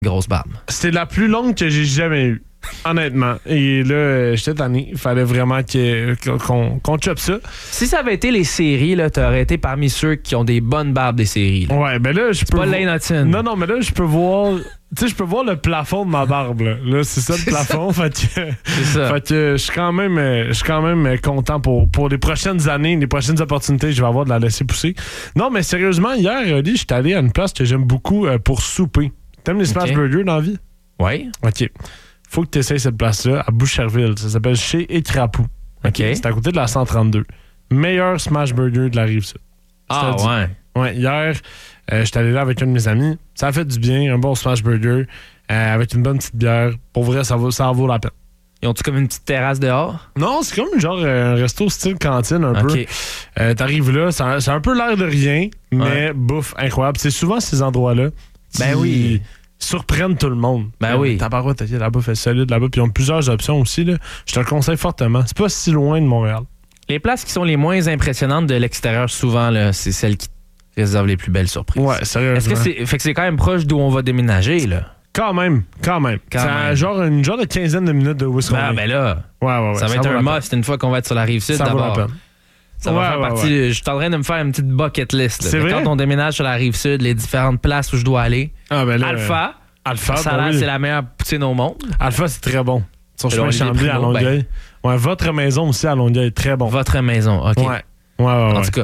grosse barbe. C'était la plus longue que j'ai jamais eue. Honnêtement. Et là, j'étais tanné. Il fallait vraiment qu'on chope ça. Si ça avait été les séries, là, t'aurais été parmi ceux qui ont des bonnes barbes des séries. Là. Ouais, ben là, je peux. Pas Lane Hutton. Non, mais là, je peux voir. Tu sais, je peux voir le plafond de ma barbe. Là c'est ça le plafond. Fait que, c'est ça. Fait que je suis quand même content pour les prochaines années, les prochaines opportunités que je vais avoir de la laisser pousser. Non, mais sérieusement, hier, Oli, j'étais allé à une place que j'aime beaucoup pour souper. T'aimes les smash burgers dans la vie? Oui. OK. Faut que tu essayes cette place-là à Boucherville. Ça s'appelle Chez Écrapou. OK. C'est à côté de la 132. Meilleur smash burger de la Rive-Sud. Ah, ouais. Ouais, hier, j'étais allé là avec un de mes amis. Ça a fait du bien, un bon smash burger avec une bonne petite bière. Pour vrai, ça en vaut la peine. Ils ont-tu comme une petite terrasse dehors? Non, c'est comme genre un resto style cantine un peu. T'arrives là, c'est un peu l'air de rien, mais bouffe incroyable. C'est souvent ces endroits-là qui surprennent tout le monde. Ben oui. Ta parole, la bouffe est solide là-bas. Puis ils ont plusieurs options aussi. Là. Je te le conseille fortement. C'est pas si loin de Montréal. Les places qui sont les moins impressionnantes de l'extérieur, souvent, là, c'est celles qui réservent les plus belles surprises. Ouais, sérieusement. Fait que c'est quand même proche d'où on va déménager, là? Quand même. C'est une genre de quinzaine de minutes de Wisconsin. Ben là, ouais, ça va être un must une fois qu'on va être sur la Rive-Sud ça d'abord. vaut la peine. Ça va faire partie. Je suis en train de me faire une petite bucket list. Là. C'est vrai? Quand on déménage sur la Rive-Sud, les différentes places où je dois aller. Ah, ben là, Alpha, ça a l'air, c'est la meilleure poutine au monde. Alpha, c'est très bon. Sur chemin Chambly à Longueuil. Longueuil. Ouais, votre maison aussi à Longueuil, très bon. Votre maison, OK. Ouais. En tout cas,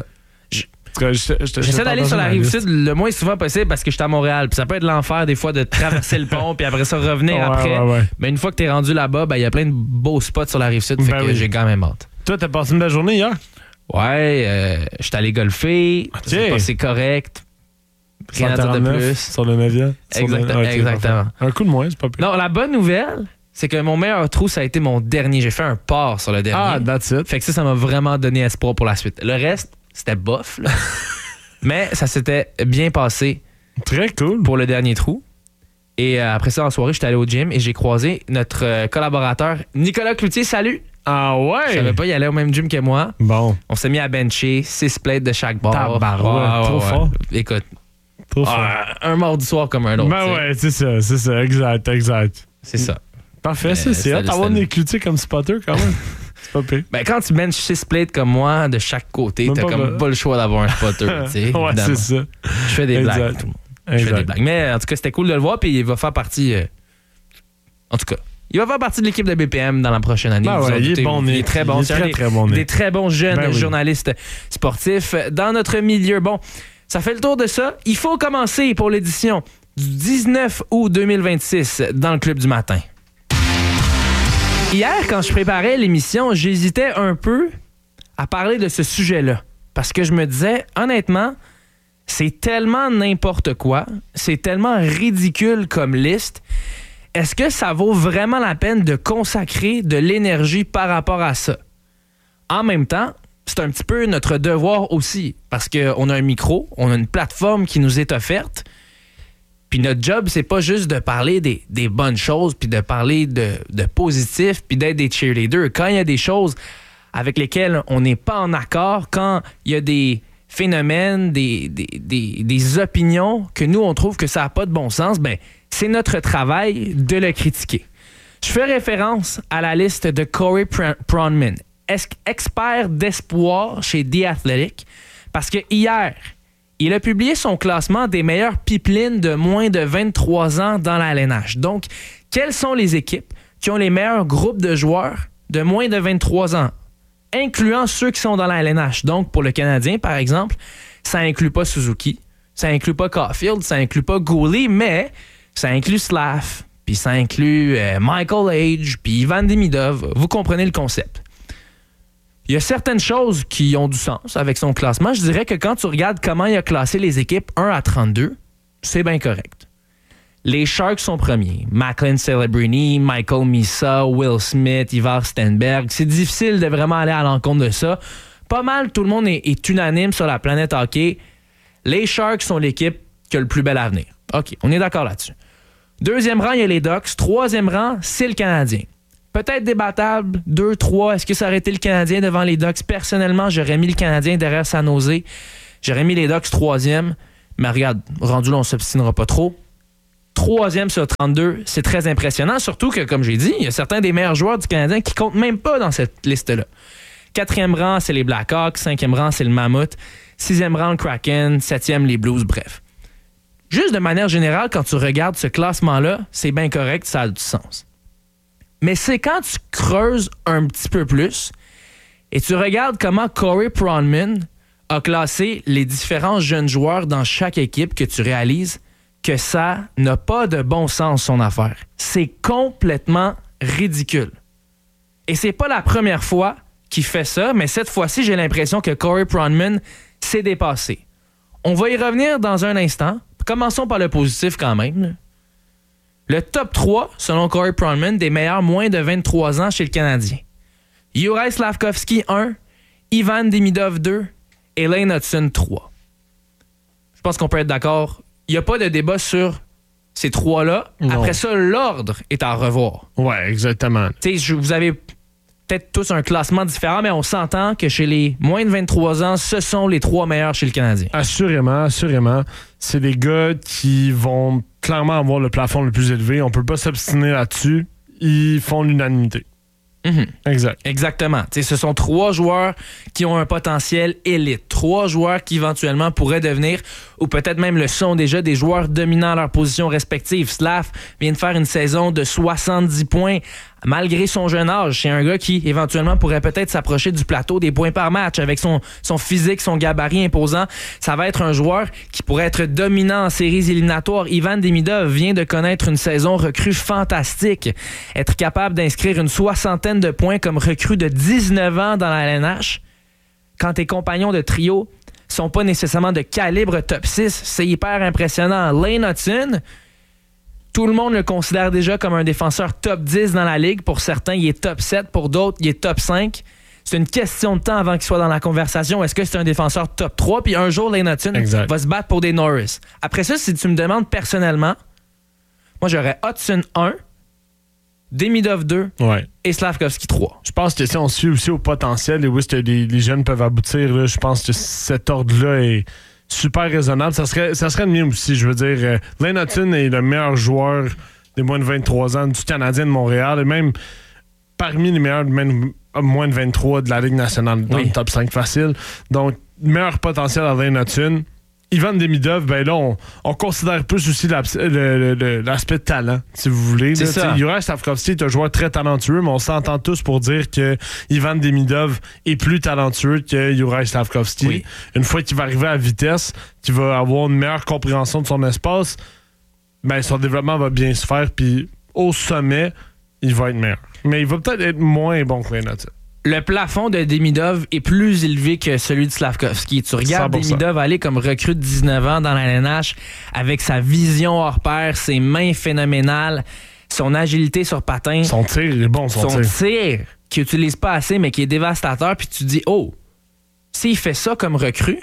j'essaie d'aller sur la Rive-Sud le moins souvent possible parce que je suis à Montréal. Puis ça peut être l'enfer des fois de traverser le pont puis après ça revenir après. Ouais. Mais une fois que t'es rendu là-bas, il y a plein de beaux spots sur la Rive-Sud. Fait que j'ai quand même hâte. Toi, t'as passé une belle journée hier? Ouais, j'étais allé golfer. C'est correct. Rien à dire de plus. Sur le 9e? Exactement. Un coup de moins, c'est pas plus. Non, la bonne nouvelle, c'est que mon meilleur trou, ça a été mon dernier. J'ai fait un par sur le dernier. Ah, that's it. Fait que ça m'a vraiment donné espoir pour la suite. Le reste, c'était bof, là. Mais ça s'était bien passé. Très cool. Pour le dernier trou. Et après ça, en soirée, j'étais allé au gym et j'ai croisé notre collaborateur Nicolas Cloutier. Salut! Ah ouais? Je savais pas, il allait au même gym que moi. Bon. On s'est mis à bencher 6 plates de chaque barre. Trop fort. Écoute. Trop fort. Un mardi soir comme un autre. Ben ouais, c'est ça. Exact. C'est ça. Parfait, c'est hâte d'avoir des Cloutier comme spotter quand même. C'est pas pire. Ben, quand tu benches 6 plates comme moi, de chaque côté, t'as comme pas le choix d'avoir un spotter. Ouais, c'est ça. Je fais des blagues avec tout le monde. Je fais des blagues. Mais en tout cas, c'était cool de le voir, puis il va faire partie. En tout cas, il va faire partie de l'équipe de BPM dans la prochaine année. Il est bon, il est très bon. Il est très bon. Des très bons jeunes journalistes sportifs dans notre milieu. Bon, ça fait le tour de ça. Il faut commencer pour l'édition du 19 août 2026 dans le Club du matin. Hier, quand je préparais l'émission, j'hésitais un peu à parler de ce sujet-là. Parce que je me disais, honnêtement, c'est tellement n'importe quoi, c'est tellement ridicule comme liste. Est-ce que ça vaut vraiment la peine de consacrer de l'énergie par rapport à ça? En même temps, c'est un petit peu notre devoir aussi, parce qu'on a un micro, on a une plateforme qui nous est offerte, puis notre job, c'est pas juste de parler des bonnes choses, puis de parler de positif, puis d'être des cheerleaders. Quand il y a des choses avec lesquelles on n'est pas en accord, quand il y a des phénomènes, des opinions que nous, on trouve que ça n'a pas de bon sens, ben c'est notre travail de le critiquer. Je fais référence à la liste de Corey Pronman, expert d'espoir chez The Athletic, parce que hier, il a publié son classement des meilleurs pipelines de moins de 23 ans dans la LNH. Donc, quelles sont les équipes qui ont les meilleurs groupes de joueurs de moins de 23 ans, incluant ceux qui sont dans la LNH? Donc, pour le Canadien, par exemple, ça inclut pas Suzuki, ça inclut pas Caulfield, ça inclut pas Gooley, mais ça inclut Slav, puis ça inclut Michael Age, puis Ivan Demidov. Vous comprenez le concept. Il y a certaines choses qui ont du sens avec son classement. Je dirais que quand tu regardes comment il a classé les équipes 1 à 32, c'est bien correct. Les Sharks sont premiers. Macklin Celebrini, Michael Misa, Will Smith, Ivar Stenberg. C'est difficile de vraiment aller à l'encontre de ça. Pas mal, tout le monde est unanime sur la planète hockey. Les Sharks sont l'équipe qui a le plus bel avenir. OK, on est d'accord là-dessus. Deuxième rang, il y a les Ducks. Troisième rang, c'est le Canadien. Peut-être débattable. 2, 3. Est-ce que ça aurait été le Canadien devant les Ducks? Personnellement, j'aurais mis le Canadien derrière San Jose. J'aurais mis les Ducks troisième. Mais regarde, rendu là, on ne s'obstinera pas trop. 3e sur 32, c'est très impressionnant. Surtout que, comme j'ai dit, il y a certains des meilleurs joueurs du Canadien qui comptent même pas dans cette liste-là. 4e rang, c'est les Blackhawks. 5e rang, c'est le Mammoth. 6e rang, le Kraken. 7e, les Blues. Bref. Juste de manière générale, quand tu regardes ce classement-là, c'est bien correct, ça a du sens. Mais c'est quand tu creuses un petit peu plus et tu regardes comment Corey Pronman a classé les différents jeunes joueurs dans chaque équipe que tu réalises que ça n'a pas de bon sens, son affaire. C'est complètement ridicule. Et c'est pas la première fois qu'il fait ça, mais cette fois-ci, j'ai l'impression que Corey Pronman s'est dépassé. On va y revenir dans un instant. Commençons par le positif quand même. Le top 3, selon Corey Pronman, des meilleurs moins de 23 ans chez le Canadien. Juraj Slafkovský, 1. Ivan Demidov, 2. Et Lane Hutson, 3. Je pense qu'on peut être d'accord. Il n'y a pas de débat sur ces 3-là. Non. Après ça, l'ordre est à revoir. Ouais, exactement. Vous avez peut-être tous un classement différent, mais on s'entend que chez les moins de 23 ans, ce sont les 3 meilleurs chez le Canadien. Assurément, assurément. C'est des gars qui vont clairement avoir le plafond le plus élevé. On peut pas s'obstiner là-dessus. Ils font l'unanimité. Exact. Exactement. T'sais, ce sont 3 joueurs qui ont un potentiel élite. 3 joueurs qui éventuellement pourraient devenir, ou peut-être même le sont déjà, des joueurs dominants à leur position respective. Slav vient de faire une saison de 70 points malgré son jeune âge. C'est un gars qui éventuellement pourrait peut-être s'approcher du plateau des points par match avec son physique, son gabarit imposant. Ça va être un joueur qui pourrait être dominant en séries éliminatoires. Ivan Demidov vient de connaître une saison recrue fantastique. Être capable d'inscrire une 60aine de points comme recrue de 19 ans dans la LNH, quand tes compagnons de trio sont pas nécessairement de calibre top 6, c'est hyper impressionnant. Lane Hutson, tout le monde le considère déjà comme un défenseur top 10 dans la ligue. Pour certains, il est top 7. Pour d'autres, il est top 5. C'est une question de temps avant qu'il soit dans la conversation. Est-ce que c'est un défenseur top 3? Puis un jour, Lane Hutson va se battre pour des Norris. Après ça, si tu me demandes personnellement, moi, j'aurais Hutson 1, Demidov 2 et Slafkovský 3. Je pense que si on suit aussi au potentiel et où est-ce que les jeunes peuvent aboutir, là, je pense que cet ordre-là est super raisonnable. Ça serait le mien aussi. Je veux dire, Lane Hutson est le meilleur joueur des moins de 23 ans du Canadien de Montréal et même parmi les meilleurs moins de 23 de la Ligue nationale dans le top 5 facile. Donc, meilleur potentiel à Lane Hutson. Ivan Demidov, ben là, on considère plus aussi l'aspect talent, si vous voulez. C'est ça. Juraj Slafkovský est un joueur très talentueux, mais on s'entend tous pour dire que Ivan Demidov est plus talentueux que Juraj Slafkovský. Oui. Une fois qu'il va arriver à vitesse, qu'il va avoir une meilleure compréhension de son espace, ben son développement va bien se faire, puis au sommet, il va être meilleur. Mais il va peut-être être moins bon que Lane Hutson. Le plafond de Demidov est plus élevé que celui de Slafkovský. Tu regardes 100%. Demidov aller comme recrue de 19 ans dans la LNH avec sa vision hors pair, ses mains phénoménales, son agilité sur patin. Son tir, il est bon, son tir qu'il n'utilise pas assez, mais qui est dévastateur. Puis tu dis, s'il fait ça comme recrue,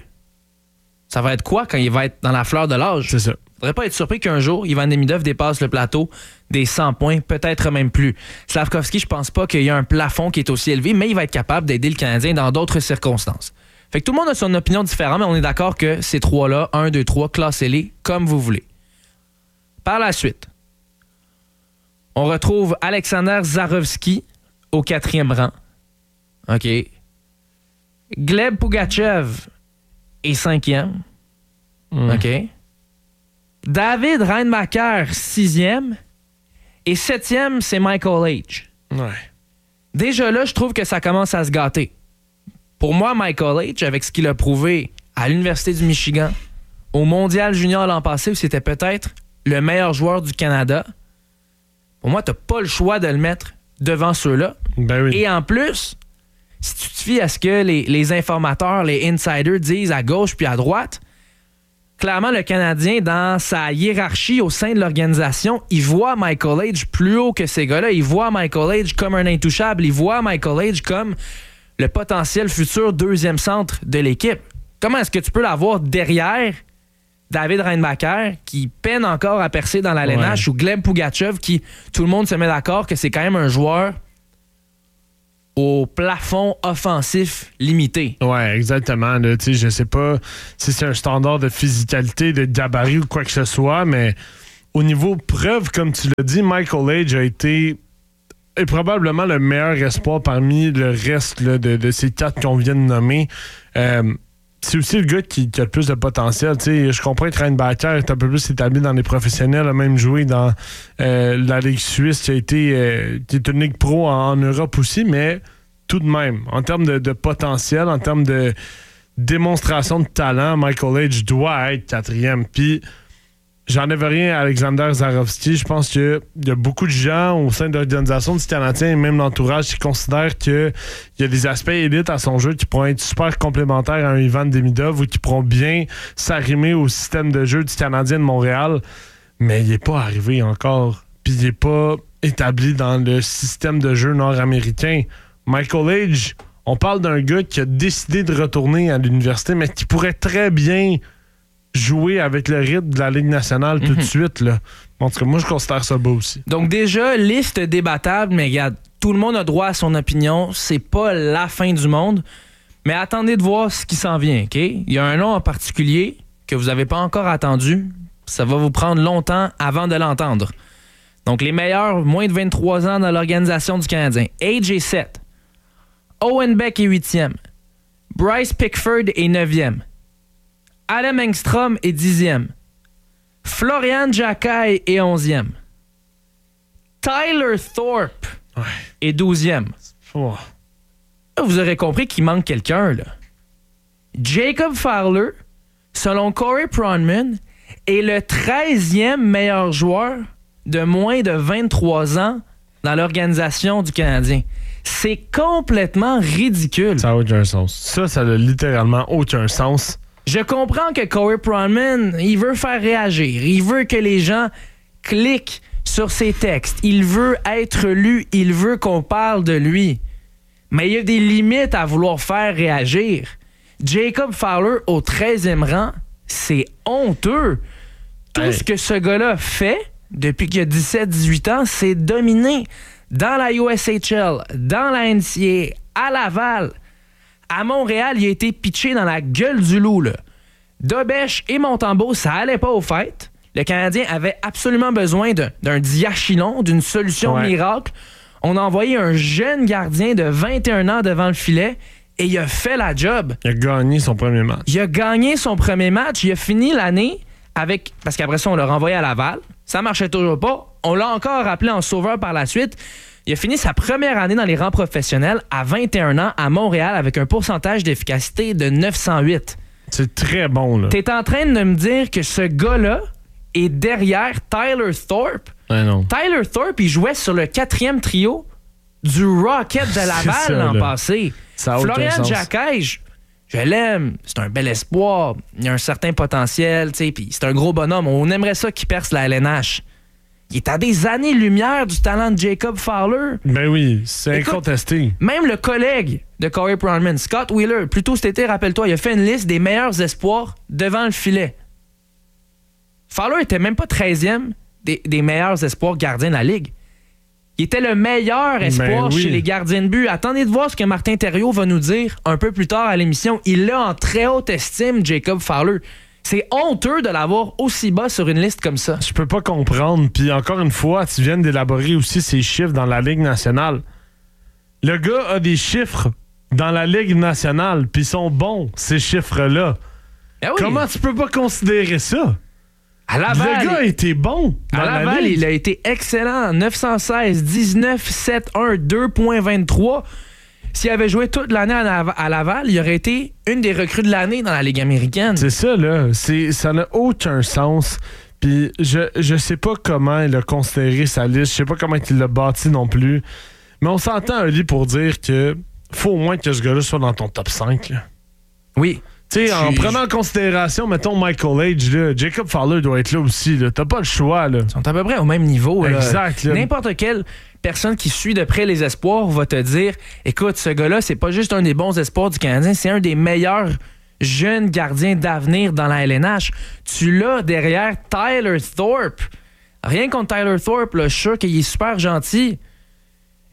ça va être quoi quand il va être dans la fleur de l'âge? C'est ça. Faudrait pas être surpris qu'un jour, Ivan Demidov dépasse le plateau des 100 points, peut-être même plus. Slafkovský, je pense pas qu'il y ait un plafond qui est aussi élevé, mais il va être capable d'aider le Canadien dans d'autres circonstances. Fait que tout le monde a son opinion différente, mais on est d'accord que ces 3-là, 1, 2, 3, classez-les comme vous voulez. Par la suite, on retrouve Alexander Zarovski au 4e rang. OK. Gleb Pugachev est 5e. OK. David Reinbacher, 6e. Et 7e, c'est Michael H. Ouais. Déjà là, je trouve que ça commence à se gâter. Pour moi, Michael H., avec ce qu'il a prouvé à l'Université du Michigan, au Mondial Junior l'an passé, où c'était peut-être le meilleur joueur du Canada, pour moi, t'as pas le choix de le mettre devant ceux-là. Ben oui. Et en plus, si tu te fies à ce que les informateurs, les insiders disent à gauche puis à droite, clairement, le Canadien, dans sa hiérarchie au sein de l'organisation, il voit Michael H. plus haut que ces gars-là. Il voit Michael H. comme un intouchable. Il voit Michael H. comme le potentiel futur 2e centre de l'équipe. Comment est-ce que tu peux l'avoir derrière David Reinbacher, qui peine encore à percer dans la LNH, ou Gleb Pugachev, qui, tout le monde se met d'accord que c'est quand même un joueur au plafond offensif limité. Ouais, exactement. Là, je sais pas si c'est un standard de physicalité, de gabarit ou quoi que ce soit, mais au niveau preuve, comme tu l'as dit, Michael Age est probablement le meilleur espoir parmi le reste là, de ces 4 qu'on vient de nommer. C'est aussi le gars qui a le plus de potentiel. T'sais, je comprends que Ryan Backer est un peu plus établi dans les professionnels, a même joué dans la Ligue suisse, qui est une Ligue pro en Europe aussi, mais tout de même, en termes de potentiel, en termes de démonstration de talent, Michael Age doit être 4e. Puis, j'enlève rien à Alexander Zarovski. Je pense qu'il y a beaucoup de gens au sein de l'organisation du Canadien et même l'entourage qui considèrent qu'il y a des aspects élites à son jeu qui pourront être super complémentaires à un Ivan Demidov ou qui pourront bien s'arrimer au système de jeu du Canadien de Montréal. Mais il n'est pas arrivé encore. Puis il n'est pas établi dans le système de jeu nord-américain. Michael Age, on parle d'un gars qui a décidé de retourner à l'université, mais qui pourrait très bien jouer avec le rythme de la Ligue nationale tout de suite. Là. En tout cas, moi, je considère ça beau aussi. Donc déjà, liste débattable, mais regarde, tout le monde a droit à son opinion. C'est pas la fin du monde, mais attendez de voir ce qui s'en vient, OK? Il y a un nom en particulier que vous n'avez pas encore attendu. Ça va vous prendre longtemps avant de l'entendre. Donc, les meilleurs, moins de 23 ans dans l'organisation du Canadien. Age est 7. Owen Beck est 8e. Bryce Pickford est 9e. Adam Engstrom est 10e. Florian Jacquet est 11e. Tyler Thorpe est 12e. Oh. Vous aurez compris qu'il manque quelqu'un, là. Jacob Fowler, selon Corey Pronman, est le 13e meilleur joueur de moins de 23 ans dans l'organisation du Canadien. C'est complètement ridicule. Ça n'a aucun sens. Ça n'a littéralement aucun sens. Je comprends que Corey Pronman, il veut faire réagir. Il veut que les gens cliquent sur ses textes. Il veut être lu. Il veut qu'on parle de lui. Mais il y a des limites à vouloir faire réagir. Jacob Fowler au 13e rang, c'est honteux. Tout ce que ce gars-là fait depuis qu'il a 17-18 ans, c'est dominer dans la USHL, dans la NCAA, à Laval. À Montréal, il a été pitché dans la gueule du loup. Là. Dobèche et Montembeault, ça allait pas aux fêtes. Le Canadien avait absolument besoin d'un diachylon, d'une solution miracle. On a envoyé un jeune gardien de 21 ans devant le filet et il a fait la job. Il a gagné son premier match. Il a gagné son premier match. Il a fini l'année avec... Parce qu'après ça, on l'a renvoyé à Laval. Ça marchait toujours pas. On l'a encore appelé en sauveur par la suite. Il a fini sa première année dans les rangs professionnels à 21 ans à Montréal avec un pourcentage d'efficacité de 908. C'est très bon, là. T'es en train de me dire que ce gars-là est derrière Tyler Thorpe? Ouais, non. Tyler Thorpe, il jouait sur le 4e trio du Rocket de Laval l'an passé. Florian Jacquet, je l'aime. C'est un bel espoir. Il a un certain potentiel, tu sais, puis c'est un gros bonhomme. On aimerait ça qu'il perce la LNH. Il est à des années-lumière du talent de Jacob Fowler. Ben oui, c'est incontesté. Même le collègue de Corey Pronman, Scott Wheeler, plus tôt cet été, rappelle-toi, il a fait une liste des meilleurs espoirs devant le filet. Fowler était même pas 13e des meilleurs espoirs gardiens de la Ligue. Il était le meilleur espoir chez les gardiens de but. Attendez de voir ce que Martin Thériault va nous dire un peu plus tard à l'émission. Il l'a en très haute estime, Jacob Fowler. C'est honteux de l'avoir aussi bas sur une liste comme ça. Je peux pas comprendre. Puis encore une fois, tu viens d'élaborer aussi ces chiffres dans la Ligue nationale. Le gars a des chiffres dans la Ligue nationale, puis ils sont bons, ces chiffres-là. Ah oui. Comment tu peux pas considérer ça? À Laval, le gars a été bon. À Laval, il a été excellent. 916, 19, 7, 1, 2.23. S'il avait joué toute l'année à Laval, il aurait été une des recrues de l'année dans la Ligue américaine. C'est ça, là. Ça n'a aucun sens. Puis je sais pas comment il a considéré sa liste. Je sais pas comment il l'a bâti non plus. Mais on s'entend, Ali, pour dire que faut au moins que ce gars-là soit dans ton top 5. Là. Oui. Tu sais, en prenant en considération, mettons, Michael Age, là, Jacob Fowler doit être là aussi. Là. T'as pas le choix. Là. Ils sont à peu près au même niveau. Là. Exact. Là. N'importe quelle personne qui suit de près les espoirs va te dire, écoute, ce gars-là, c'est pas juste un des bons espoirs du Canadien, c'est un des meilleurs jeunes gardiens d'avenir dans la LNH. Tu l'as derrière Tyler Thorpe. Rien contre Tyler Thorpe, là, je suis sûr qu'il est super gentil. Écoute,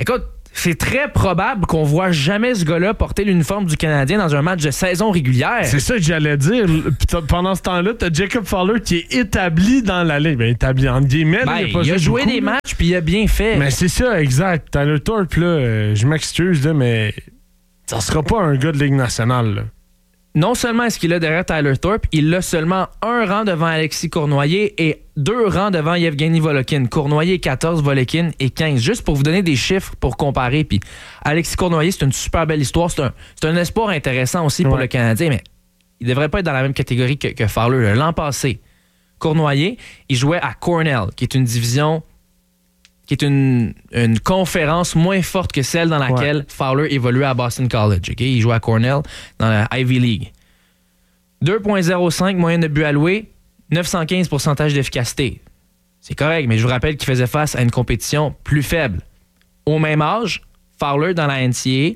c'est très probable qu'on voit jamais ce gars-là porter l'uniforme du Canadien dans un match de saison régulière. C'est ça que j'allais dire. Pendant ce temps-là, t'as Jacob Fowler qui est établi dans la ligue. Établi entre guillemets. Il a joué des matchs puis il a bien fait. Mais c'est ça, exact. Tyler Thorpe, là, je m'excuse, là, mais ça sera pas un gars de Ligue nationale. Là. Non seulement est-ce qu'il a derrière Tyler Thorpe, il a seulement un rang devant Alexis Cournoyer et 2 rangs devant Yevgeny Volokin. Cournoyer 14, Volokin et 15. Juste pour vous donner des chiffres pour comparer. Puis Alexis Cournoyer, c'est une super belle histoire. C'est un espoir intéressant aussi pour le Canadien, mais il devrait pas être dans la même catégorie que Fowler. L'an passé, Cournoyer, il jouait à Cornell, qui est une division, qui est une conférence moins forte que celle dans laquelle Fowler évoluait à Boston College. Okay? Il jouait à Cornell dans la Ivy League. 2,05 moyenne de buts alloués, 915 % d'efficacité. C'est correct, mais je vous rappelle qu'il faisait face à une compétition plus faible. Au même âge, Fowler dans la NCAA,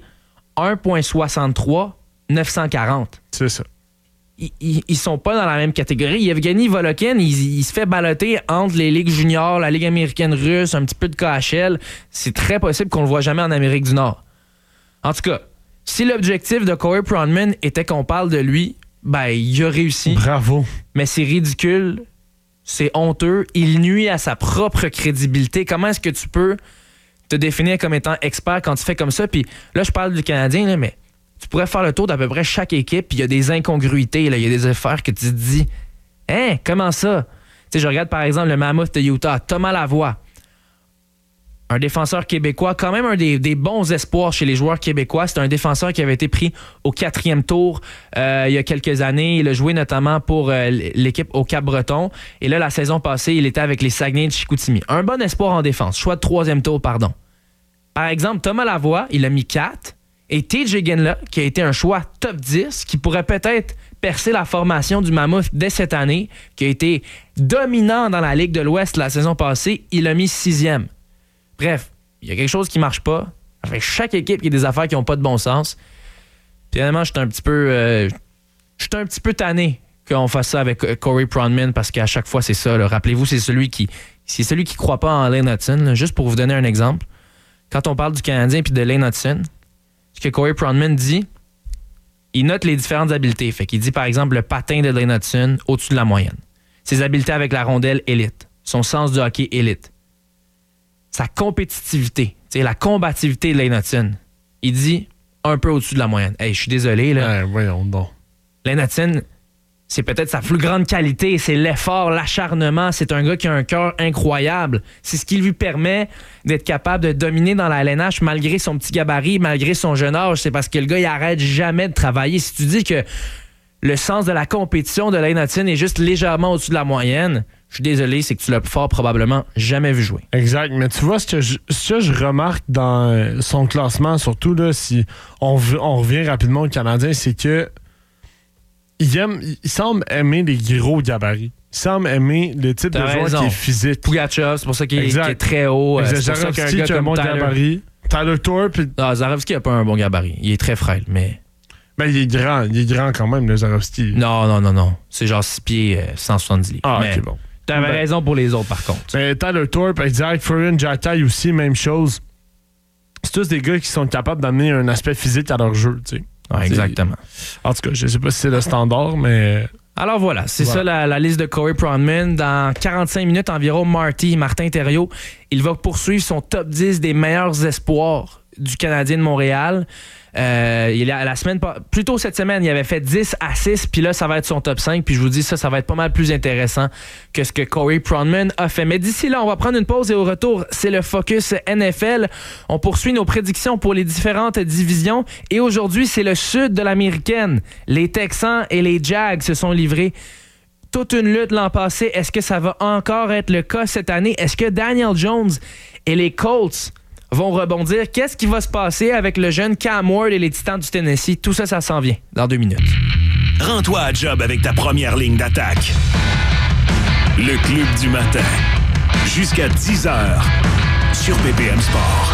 1,63, 940. C'est ça. Ils sont pas dans la même catégorie. Yevgeny Volokin, il se fait balloter entre les ligues juniors, la Ligue américaine russe, un petit peu de KHL. C'est très possible qu'on le voit jamais en Amérique du Nord. En tout cas, si l'objectif de Corey Pronman était qu'on parle de lui, il a réussi. Bravo. Mais c'est ridicule, c'est honteux, il nuit à sa propre crédibilité. Comment est-ce que tu peux te définir comme étant expert quand tu fais comme ça? Puis là, je parle du Canadien, là, mais tu pourrais faire le tour d'à peu près chaque équipe, puis il y a des incongruités, il y a des affaires que tu te dis « Hein, comment ça? » Tu sais, je regarde par exemple le Mammoth de Utah, Thomas Lavoie, un défenseur québécois, quand même un des bons espoirs chez les joueurs québécois. C'est un défenseur qui avait été pris au 4e tour il y a quelques années. Il a joué notamment pour l'équipe au Cap-Breton. Et là, la saison passée, il était avec les Saguenay de Chicoutimi. Un bon espoir en défense. Choix de 3e tour, pardon. Par exemple, Thomas Lavoie, il a mis 4. Et TJ Ginla, qui a été un choix top 10, qui pourrait peut-être percer la formation du Mammoth dès cette année, qui a été dominant dans la Ligue de l'Ouest la saison passée, il a mis 6e. Bref, il y a quelque chose qui marche pas. Avec chaque équipe, il y a des affaires qui n'ont pas de bon sens. Puis finalement, je suis un petit peu tanné qu'on fasse ça avec Corey Pronman parce qu'à chaque fois, c'est ça. Là. Rappelez-vous, c'est celui qui croit pas en Lane Hutson. Là. Juste pour vous donner un exemple. Quand on parle du Canadien et de Lane Hutson, ce que Corey Pronman dit, il note les différentes habiletés. Fait qu'il dit, par exemple, le patin de Lane Hutson au-dessus de la moyenne. Ses habiletés avec la rondelle, élite. Son sens du hockey, élite. Sa compétitivité, la combativité de Lane Hutson, il dit un peu au-dessus de la moyenne. Hey, je suis désolé, là. Voyons donc. Lane Hutson, c'est peut-être sa plus grande qualité, c'est l'effort, l'acharnement. C'est un gars qui a un cœur incroyable. C'est ce qui lui permet d'être capable de dominer dans la LNH malgré son petit gabarit, malgré son jeune âge. C'est parce que le gars, il arrête jamais de travailler. Si tu dis que le sens de la compétition de Lane Hutson est juste légèrement au-dessus de la moyenne, je suis désolé, c'est que tu l'as fort probablement jamais vu jouer. Exact, mais tu vois, ce que je remarque dans son classement, surtout là, si on revient rapidement au Canadien, c'est que il semble aimer les gros gabarits. Il semble aimer le type de joueur qui est physique. Pougachov, c'est pour ça qu'il est très haut. Zarovski qui a un bon gabarit. Tyler Thorpe. Non, Zarovski n'a pas un bon gabarit. Il est très frêle, mais... Ben, il est grand quand même, le Zarovski. Non. C'est genre 6 pieds, 170 livres. Ah, ok, bon. T'avais raison pour les autres, par contre. Ben, Tyler Thorpe, exact. Florian Jatai aussi, même chose. C'est tous des gars qui sont capables d'amener un aspect physique à leur jeu, tu sais. Ouais, exactement. En tout cas, je sais pas si c'est le standard, mais... Alors voilà, c'est ça la liste de Corey Pronman. Dans 45 minutes environ, Martin Thériault, il va poursuivre son top 10 des meilleurs espoirs du Canadien de Montréal. Plus tôt cette semaine, il avait fait 10 à 6, puis là, ça va être son top 5. Puis je vous dis, ça va être pas mal plus intéressant que ce que Corey Pronman a fait. Mais d'ici là, on va prendre une pause et au retour, c'est le Focus NFL. On poursuit nos prédictions pour les différentes divisions. Et aujourd'hui, c'est le sud de l'américaine. Les Texans et les Jags se sont livrés toute une lutte l'an passé. Est-ce que ça va encore être le cas cette année? Est-ce que Daniel Jones et les Colts vont rebondir? Qu'est-ce qui va se passer avec le jeune Cam Ward et les Titans du Tennessee? Tout ça, ça s'en vient dans 2 minutes. Rends-toi à job avec ta première ligne d'attaque. Le Club du matin. Jusqu'à 10h sur BPM Sport.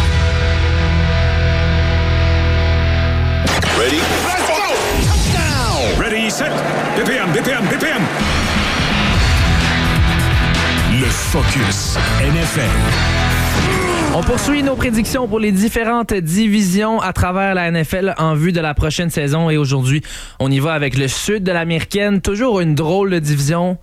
Ready? Let's go! Touchdown! Ready, set, BPM. Le Focus NFL. On On poursuit nos prédictions pour les différentes divisions à travers la NFL en vue de la prochaine saison. Et aujourd'hui, on y va avec le sud de l'américaine. Toujours une drôle de division.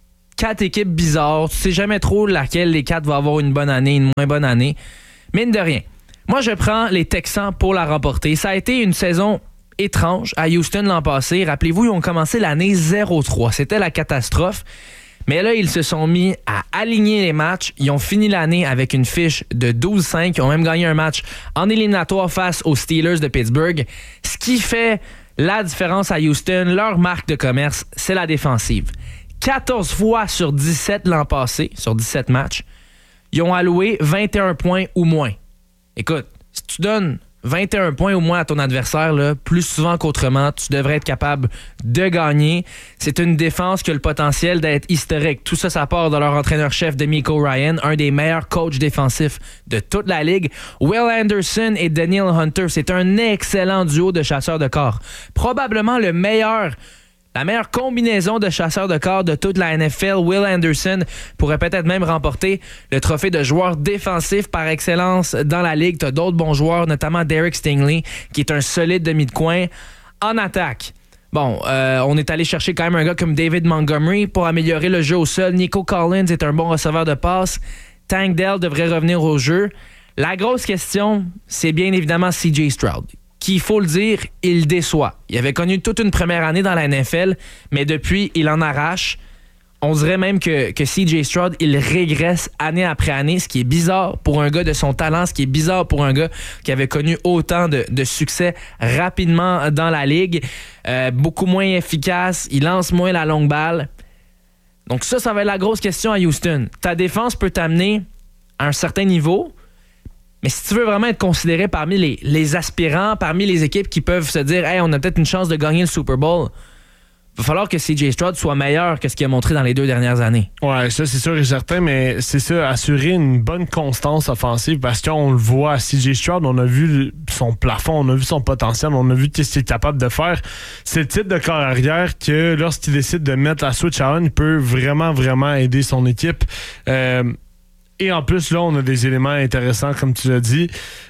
4 équipes bizarres. Tu sais jamais trop laquelle les 4 vont avoir une bonne année, une moins bonne année. Mine de rien. Moi, je prends les Texans pour la remporter. Ça a été une saison étrange à Houston l'an passé. Rappelez-vous, ils ont commencé l'année 0-3. C'était la catastrophe. Mais là, ils se sont mis à aligner les matchs. Ils ont fini l'année avec une fiche de 12-5. Ils ont même gagné un match en éliminatoire face aux Steelers de Pittsburgh. Ce qui fait la différence à Houston, leur marque de commerce, c'est la défensive. 14 fois sur 17 l'an passé, sur 17 matchs, ils ont alloué 21 points ou moins. Écoute, si tu donnes 21 points au moins à ton adversaire, là, plus souvent qu'autrement, tu devrais être capable de gagner. C'est une défense qui a le potentiel d'être historique. Tout ça, ça part de leur entraîneur-chef DeMeco Ryan, un des meilleurs coachs défensifs de toute la ligue. Will Anderson et Daniel Hunter, c'est un excellent duo de chasseurs de corps. Probablement la meilleure combinaison de chasseurs de corps de toute la NFL. Will Anderson pourrait peut-être même remporter le trophée de joueur défensif par excellence dans la ligue. Tu as d'autres bons joueurs, notamment Derek Stingley, qui est un solide demi de coin. En attaque, bon, on est allé chercher quand même un gars comme David Montgomery pour améliorer le jeu au sol. Nico Collins est un bon receveur de passe. Tank Dell devrait revenir au jeu. La grosse question, c'est bien évidemment CJ Stroud, qui, il faut le dire, il déçoit. Il avait connu toute une première année dans la NFL, mais depuis, il en arrache. On dirait même que CJ Stroud, il régresse année après année, ce qui est bizarre pour un gars de son talent, ce qui est bizarre pour un gars qui avait connu autant de succès rapidement dans la ligue. Beaucoup moins efficace, il lance moins la longue balle. Donc ça va être la grosse question à Houston. Ta défense peut t'amener à un certain niveau, mais si tu veux vraiment être considéré parmi les aspirants, parmi les équipes qui peuvent se dire « Hey, on a peut-être une chance de gagner le Super Bowl », il va falloir que CJ Stroud soit meilleur que ce qu'il a montré dans les 2 dernières années. Ouais, ça c'est sûr et certain, mais c'est ça, assurer une bonne constance offensive, parce qu'on le voit à CJ Stroud, on a vu son plafond, on a vu son potentiel, on a vu ce qu'il est capable de faire. C'est le type de corps arrière que lorsqu'il décide de mettre la switch à on, il peut vraiment, vraiment aider son équipe. Et en plus, là, on a des éléments intéressants, comme tu l'as dit.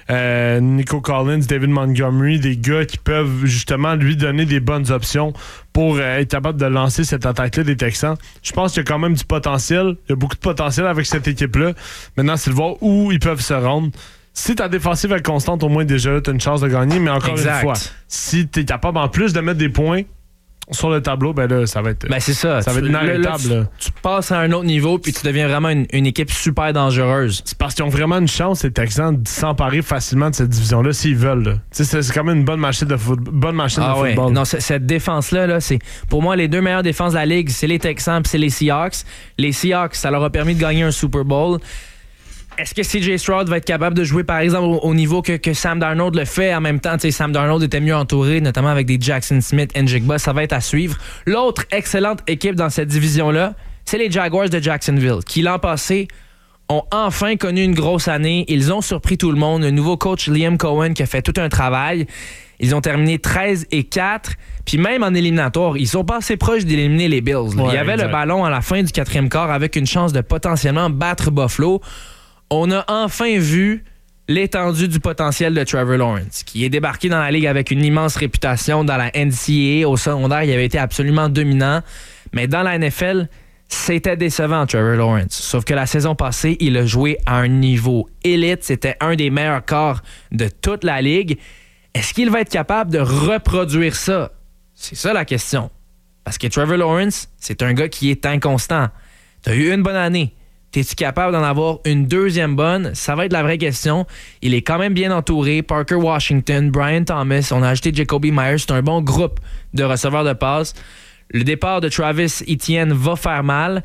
Nico Collins, David Montgomery, des gars qui peuvent justement lui donner des bonnes options pour être capable de lancer cette attaque-là des Texans. Je pense qu'il y a quand même du potentiel. Il y a beaucoup de potentiel avec cette équipe-là. Maintenant, c'est de voir où ils peuvent se rendre. Si ta défensive est constante, au moins déjà, tu as une chance de gagner. Mais encore une fois, si tu es capable en plus de mettre des points sur le tableau, ben là, ça va être. Ben c'est ça. Ça va être inarrêtable. Tu passes à un autre niveau puis tu deviens vraiment une équipe super dangereuse. C'est parce qu'ils ont vraiment une chance, ces Texans, de s'emparer facilement de cette division-là s'ils veulent. C'est quand même une bonne machine de football. Non, cette défense-là, c'est pour moi les 2 meilleures défenses de la ligue, c'est les Texans puis c'est les Seahawks. Les Seahawks, ça leur a permis de gagner un Super Bowl. Est-ce que CJ Stroud va être capable de jouer, par exemple, au niveau que Sam Darnold le fait? En même temps, Sam Darnold était mieux entouré, notamment avec des Jackson Smith, Njigba. Ça va être à suivre. L'autre excellente équipe dans cette division-là, c'est les Jaguars de Jacksonville, qui l'an passé ont enfin connu une grosse année. Ils ont surpris tout le monde. Le nouveau coach Liam Cohen qui a fait tout un travail. Ils ont terminé 13-4. Puis même en éliminatoire, ils sont pas assez proches d'éliminer les Bills. Ouais, il y avait exact. Le ballon à la fin du 4e quart avec une chance de potentiellement battre Buffalo. On a enfin vu l'étendue du potentiel de Trevor Lawrence, qui est débarqué dans la ligue avec une immense réputation dans la NCAA. Au secondaire, il avait été absolument dominant. Mais dans la NFL, c'était décevant, Trevor Lawrence. Sauf que la saison passée, il a joué à un niveau élite. C'était un des meilleurs corps de toute la ligue. Est-ce qu'il va être capable de reproduire ça? C'est ça la question. Parce que Trevor Lawrence, c'est un gars qui est inconstant. Tu as eu une bonne année. Es-tu capable d'en avoir une 2e bonne? Ça va être la vraie question. Il est quand même bien entouré. Parker Washington, Brian Thomas, on a ajouté Jacoby Myers. C'est un bon groupe de receveurs de passe. Le départ de Travis Etienne va faire mal.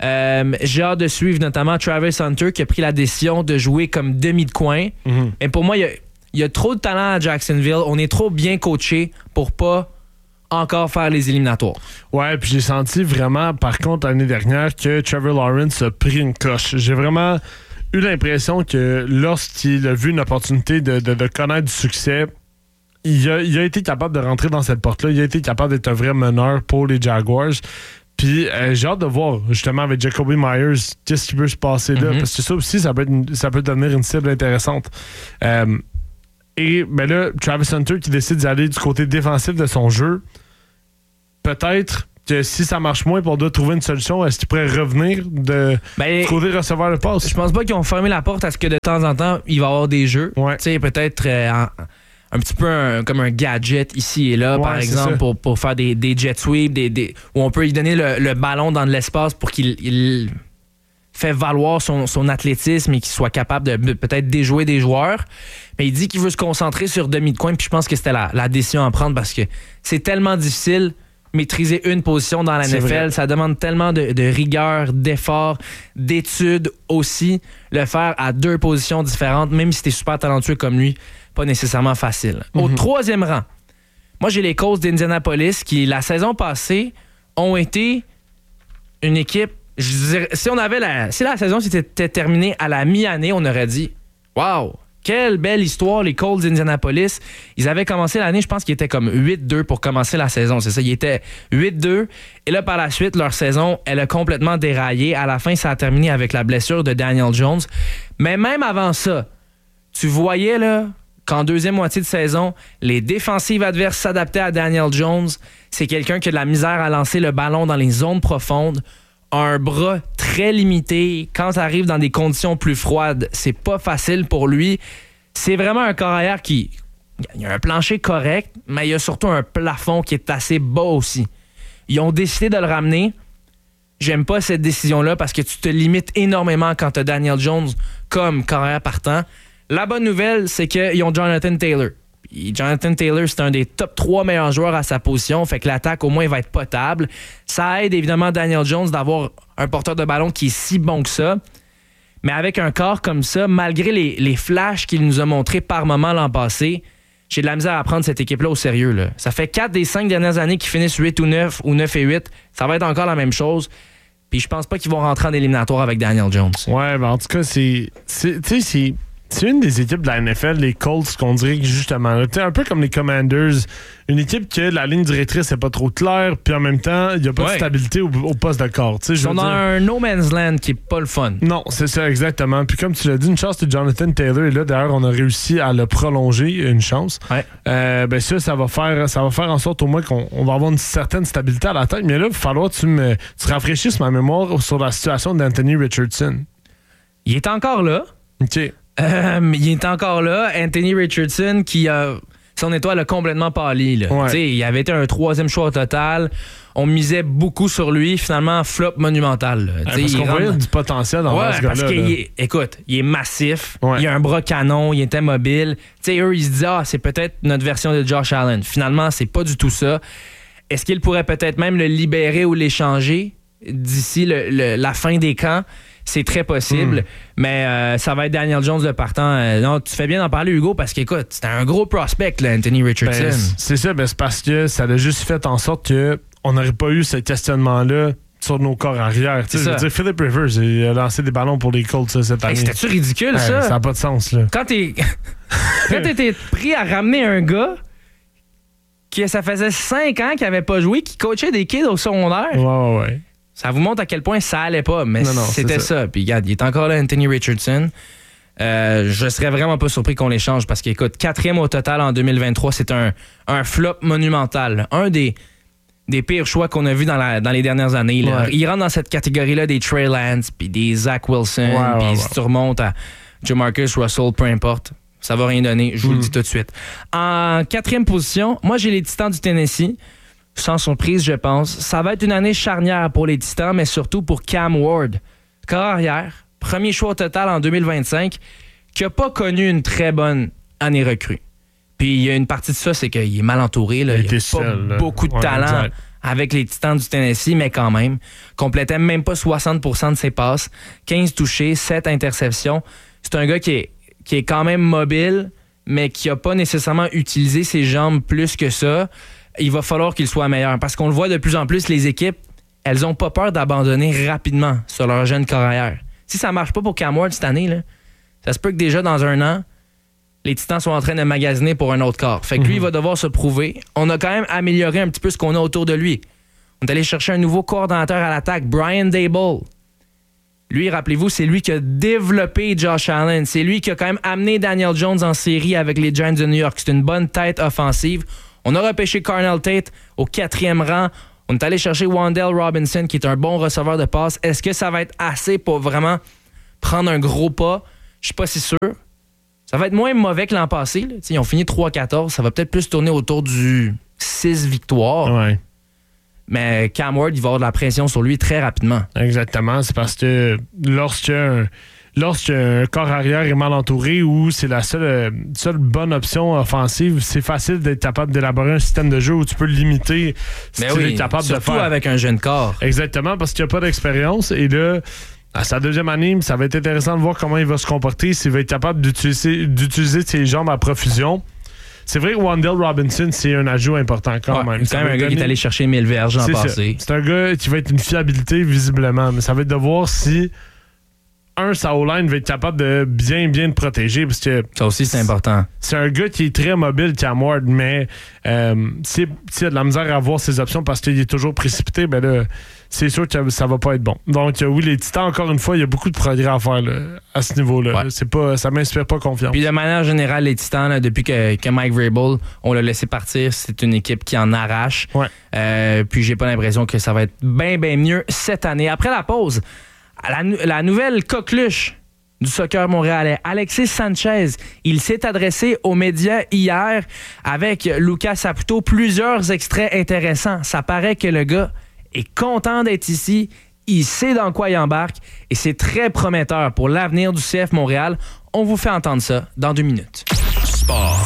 J'ai hâte de suivre notamment Travis Hunter qui a pris la décision de jouer comme demi de coin. Mm-hmm. Mais pour moi, il y a trop de talent à Jacksonville. On est trop bien coaché pour pas encore faire les éliminatoires. Ouais, puis j'ai senti vraiment, par contre, l'année dernière, que Trevor Lawrence a pris une coche. J'ai vraiment eu l'impression que lorsqu'il a vu une opportunité de connaître du succès, il a été capable de rentrer dans cette porte-là. Il a été capable d'être un vrai meneur pour les Jaguars. Puis j'ai hâte de voir, justement, avec Jacoby Myers, qu'est-ce qui peut se passer là. Parce que ça aussi, ça peut devenir une cible intéressante. Et ben là, Travis Hunter qui décide d'aller du côté défensif de son jeu, peut-être que si ça marche moins, on doit trouver une solution. Est-ce qu'il pourrait revenir du côté recevoir le passe? Je pense pas qu'ils ont fermé la porte à ce que de temps en temps, il va y avoir des jeux. Ouais. Tu sais, peut-être un petit peu comme un gadget ici et là, par exemple, pour faire des jet sweeps, où on peut lui donner le ballon dans de l'espace pour qu'il fait valoir son athlétisme et qu'il soit capable de peut-être déjouer des joueurs. Mais il dit qu'il veut se concentrer sur demi de coin, puis je pense que c'était la décision à prendre parce que c'est tellement difficile maîtriser une position dans la NFL. Vrai. Ça demande tellement de rigueur, d'effort, d'études aussi. Le faire à 2 positions différentes, même si t'es super talentueux comme lui, pas nécessairement facile. Au 3e rang, moi j'ai les Colts d'Indianapolis qui, la saison passée, ont été une équipe. Je dirais, si la saison s'était terminée à la mi-année, on aurait dit waouh, quelle belle histoire, les Colts d'Indianapolis. Ils avaient commencé l'année, je pense qu'ils étaient comme 8-2 pour commencer la saison. C'est ça, ils étaient 8-2. Et là, par la suite, leur saison, elle a complètement déraillé. À la fin, ça a terminé avec la blessure de Daniel Jones. Mais même avant ça, tu voyais là qu'en deuxième moitié de saison, les défensives adverses s'adaptaient à Daniel Jones. C'est quelqu'un qui a de la misère à lancer le ballon dans les zones profondes. Un bras très limité. Quand ça arrive dans des conditions plus froides, c'est pas facile pour lui. C'est vraiment un corps arrière qui... Il y a un plancher correct, mais il y a surtout un plafond qui est assez bas aussi. Ils ont décidé de le ramener. J'aime pas cette décision-là parce que tu te limites énormément quand tu as Daniel Jones comme corps arrière partant. La bonne nouvelle, c'est qu'ils ont Jonathan Taylor. Et Jonathan Taylor, c'est un des top 3 meilleurs joueurs à sa position, fait que l'attaque, au moins, va être potable. Ça aide évidemment Daniel Jones d'avoir un porteur de ballon qui est si bon que ça. Mais avec un corps comme ça, malgré les flashs qu'il nous a montrés par moment l'an passé, j'ai de la misère à prendre cette équipe-là au sérieux. Là. Ça fait 4 des 5 dernières années qu'ils finissent 8 ou 9 ou 9 et 8. Ça va être encore la même chose. Puis je pense pas qu'ils vont rentrer en éliminatoire avec Daniel Jones. Ouais, ben en tout cas, c'est une des équipes de la NFL, les Colts, qu'on dirait que justement, un peu comme les Commanders, une équipe que la ligne directrice n'est pas trop claire, puis en même temps, il n'y a pas de stabilité au poste de corps. Ils sont dans un no man's land qui n'est pas le fun. Non, c'est ça, exactement. Puis comme tu l'as dit, une chance que Jonathan Taylor est là. D'ailleurs, on a réussi à le prolonger, une chance. Ouais. Ben ça va faire en sorte au moins qu'on va avoir une certaine stabilité à la tête. Mais là, il va falloir que tu rafraîchisses ma mémoire sur la situation d'Anthony Richardson. Il est encore là. OK. Il est encore là. Anthony Richardson qui son étoile a complètement pâli. Là. Ouais. Il avait été un 3e choix au total. On misait beaucoup sur lui. Finalement, flop monumental. Parce qu'on voyait du potentiel dans ce gars-là. Parce écoute, il est massif. Ouais. Il a un bras canon. Il était mobile. Eux, ils se disent c'est peut-être notre version de Josh Allen. Finalement, c'est pas du tout ça. Est-ce qu'il pourrait peut-être même le libérer ou l'échanger d'ici la fin des camps? C'est très possible, mais ça va être Daniel Jones le partant. Non, tu fais bien d'en parler, Hugo, parce qu'écoute, c'était un gros prospect, là, Anthony Richardson. Ben, c'est ça, c'est parce que ça a juste fait en sorte qu'on n'aurait pas eu ce questionnement-là sur nos corps arrière. Je veux dire, Philip Rivers il a lancé des ballons pour les Colts cette année. C'était-tu ridicule, ça? Ça n'a pas de sens. Là. Quand t'es pris à ramener un gars qui ça faisait 5 ans qu'il n'avait pas joué, qui coachait des kids au secondaire... Ouais. Ça vous montre à quel point ça allait pas, mais c'était ça. Puis regarde, il est encore là, Anthony Richardson. Je serais vraiment pas surpris qu'on l'échange parce qu'écoute, 4e au total en 2023, c'est un flop monumental. Un des pires choix qu'on a vus dans les dernières années. Là. Ouais. Il rentre dans cette catégorie-là des Trey Lance, puis des Zach Wilson, puis si tu remontes à Jamarcus Russell, peu importe, ça va rien donner, je vous le dis tout de suite. En 4e position, moi j'ai les Titans du Tennessee. Sans surprise, je pense. Ça va être une année charnière pour les Titans, mais surtout pour Cam Ward. Corps arrière, 1er choix au total en 2025, qui n'a pas connu une très bonne année recrue. Puis il y a une partie de ça, c'est qu'il est mal entouré. Là. Il n'y a pas beaucoup de talent avec les Titans du Tennessee, mais quand même. Complétait même pas 60% de ses passes. 15 touchés, 7 interceptions. C'est un gars qui est quand même mobile, mais qui n'a pas nécessairement utilisé ses jambes plus que ça. Il va falloir qu'il soit meilleur. Parce qu'on le voit de plus en plus, les équipes, elles n'ont pas peur d'abandonner rapidement sur leur jeune carrière. Si ça ne marche pas pour Cam Ward cette année, là, ça se peut que déjà dans un an, les Titans sont en train de magasiner pour un autre corps. Fait que lui, il va devoir se prouver. On a quand même amélioré un petit peu ce qu'on a autour de lui. On est allé chercher un nouveau coordonnateur à l'attaque, Brian Daboll. Lui, rappelez-vous, c'est lui qui a développé Josh Allen. C'est lui qui a quand même amené Daniel Jones en série avec les Giants de New York. C'est une bonne tête offensive. On a repêché Carnell Tate au 4e rang. On est allé chercher Wan'Dale Robinson, qui est un bon receveur de passe. Est-ce que ça va être assez pour vraiment prendre un gros pas? Je suis pas si sûr. Ça va être moins mauvais que l'an passé. Là. Ils ont fini 3-14. Ça va peut-être plus tourner autour du 6 victoires. Ouais. Mais Cam Ward, il va avoir de la pression sur lui très rapidement. Exactement. C'est parce que lorsqu'un corps arrière est mal entouré ou c'est la seule bonne option offensive, c'est facile d'être capable d'élaborer un système de jeu où tu peux le limiter si tu es capable de surtout faire. avec un jeune corps. Exactement, parce qu'il n'y a pas d'expérience. Et là, à sa deuxième année, ça va être intéressant de voir comment il va se comporter, s'il va être capable d'utiliser ses jambes à profusion. C'est vrai que Wan'Dale Robinson, c'est un ajout important quand même. C'est quand même un gars qui est allé chercher 1000 verges l'an passé. C'est un gars qui va être une fiabilité visiblement, mais ça va être de voir si sa O-line va être capable de bien le protéger. Parce que ça aussi, c'est important. C'est un gars qui est très mobile, Cam Ward, mais s'il y a de la misère à avoir ses options parce qu'il est toujours précipité, ben là, c'est sûr que ça va pas être bon. Donc, oui, les Titans, encore une fois, il y a beaucoup de progrès à faire là, à ce niveau-là. Ouais. Ça m'inspire pas confiance. Puis de manière générale, les Titans, là, depuis que Mike Vrabel, on l'a laissé partir, c'est une équipe qui en arrache. Ouais. Puis j'ai pas l'impression que ça va être bien mieux cette année. Après la pause, la nouvelle coqueluche du soccer montréalais, Alexis Sanchez, il s'est adressé aux médias hier avec Lucas Saputo. Plusieurs extraits intéressants. Ça paraît que le gars est content d'être ici. Il sait dans quoi il embarque et c'est très prometteur pour l'avenir du CF Montréal. On vous fait entendre ça dans 2 minutes. Sport.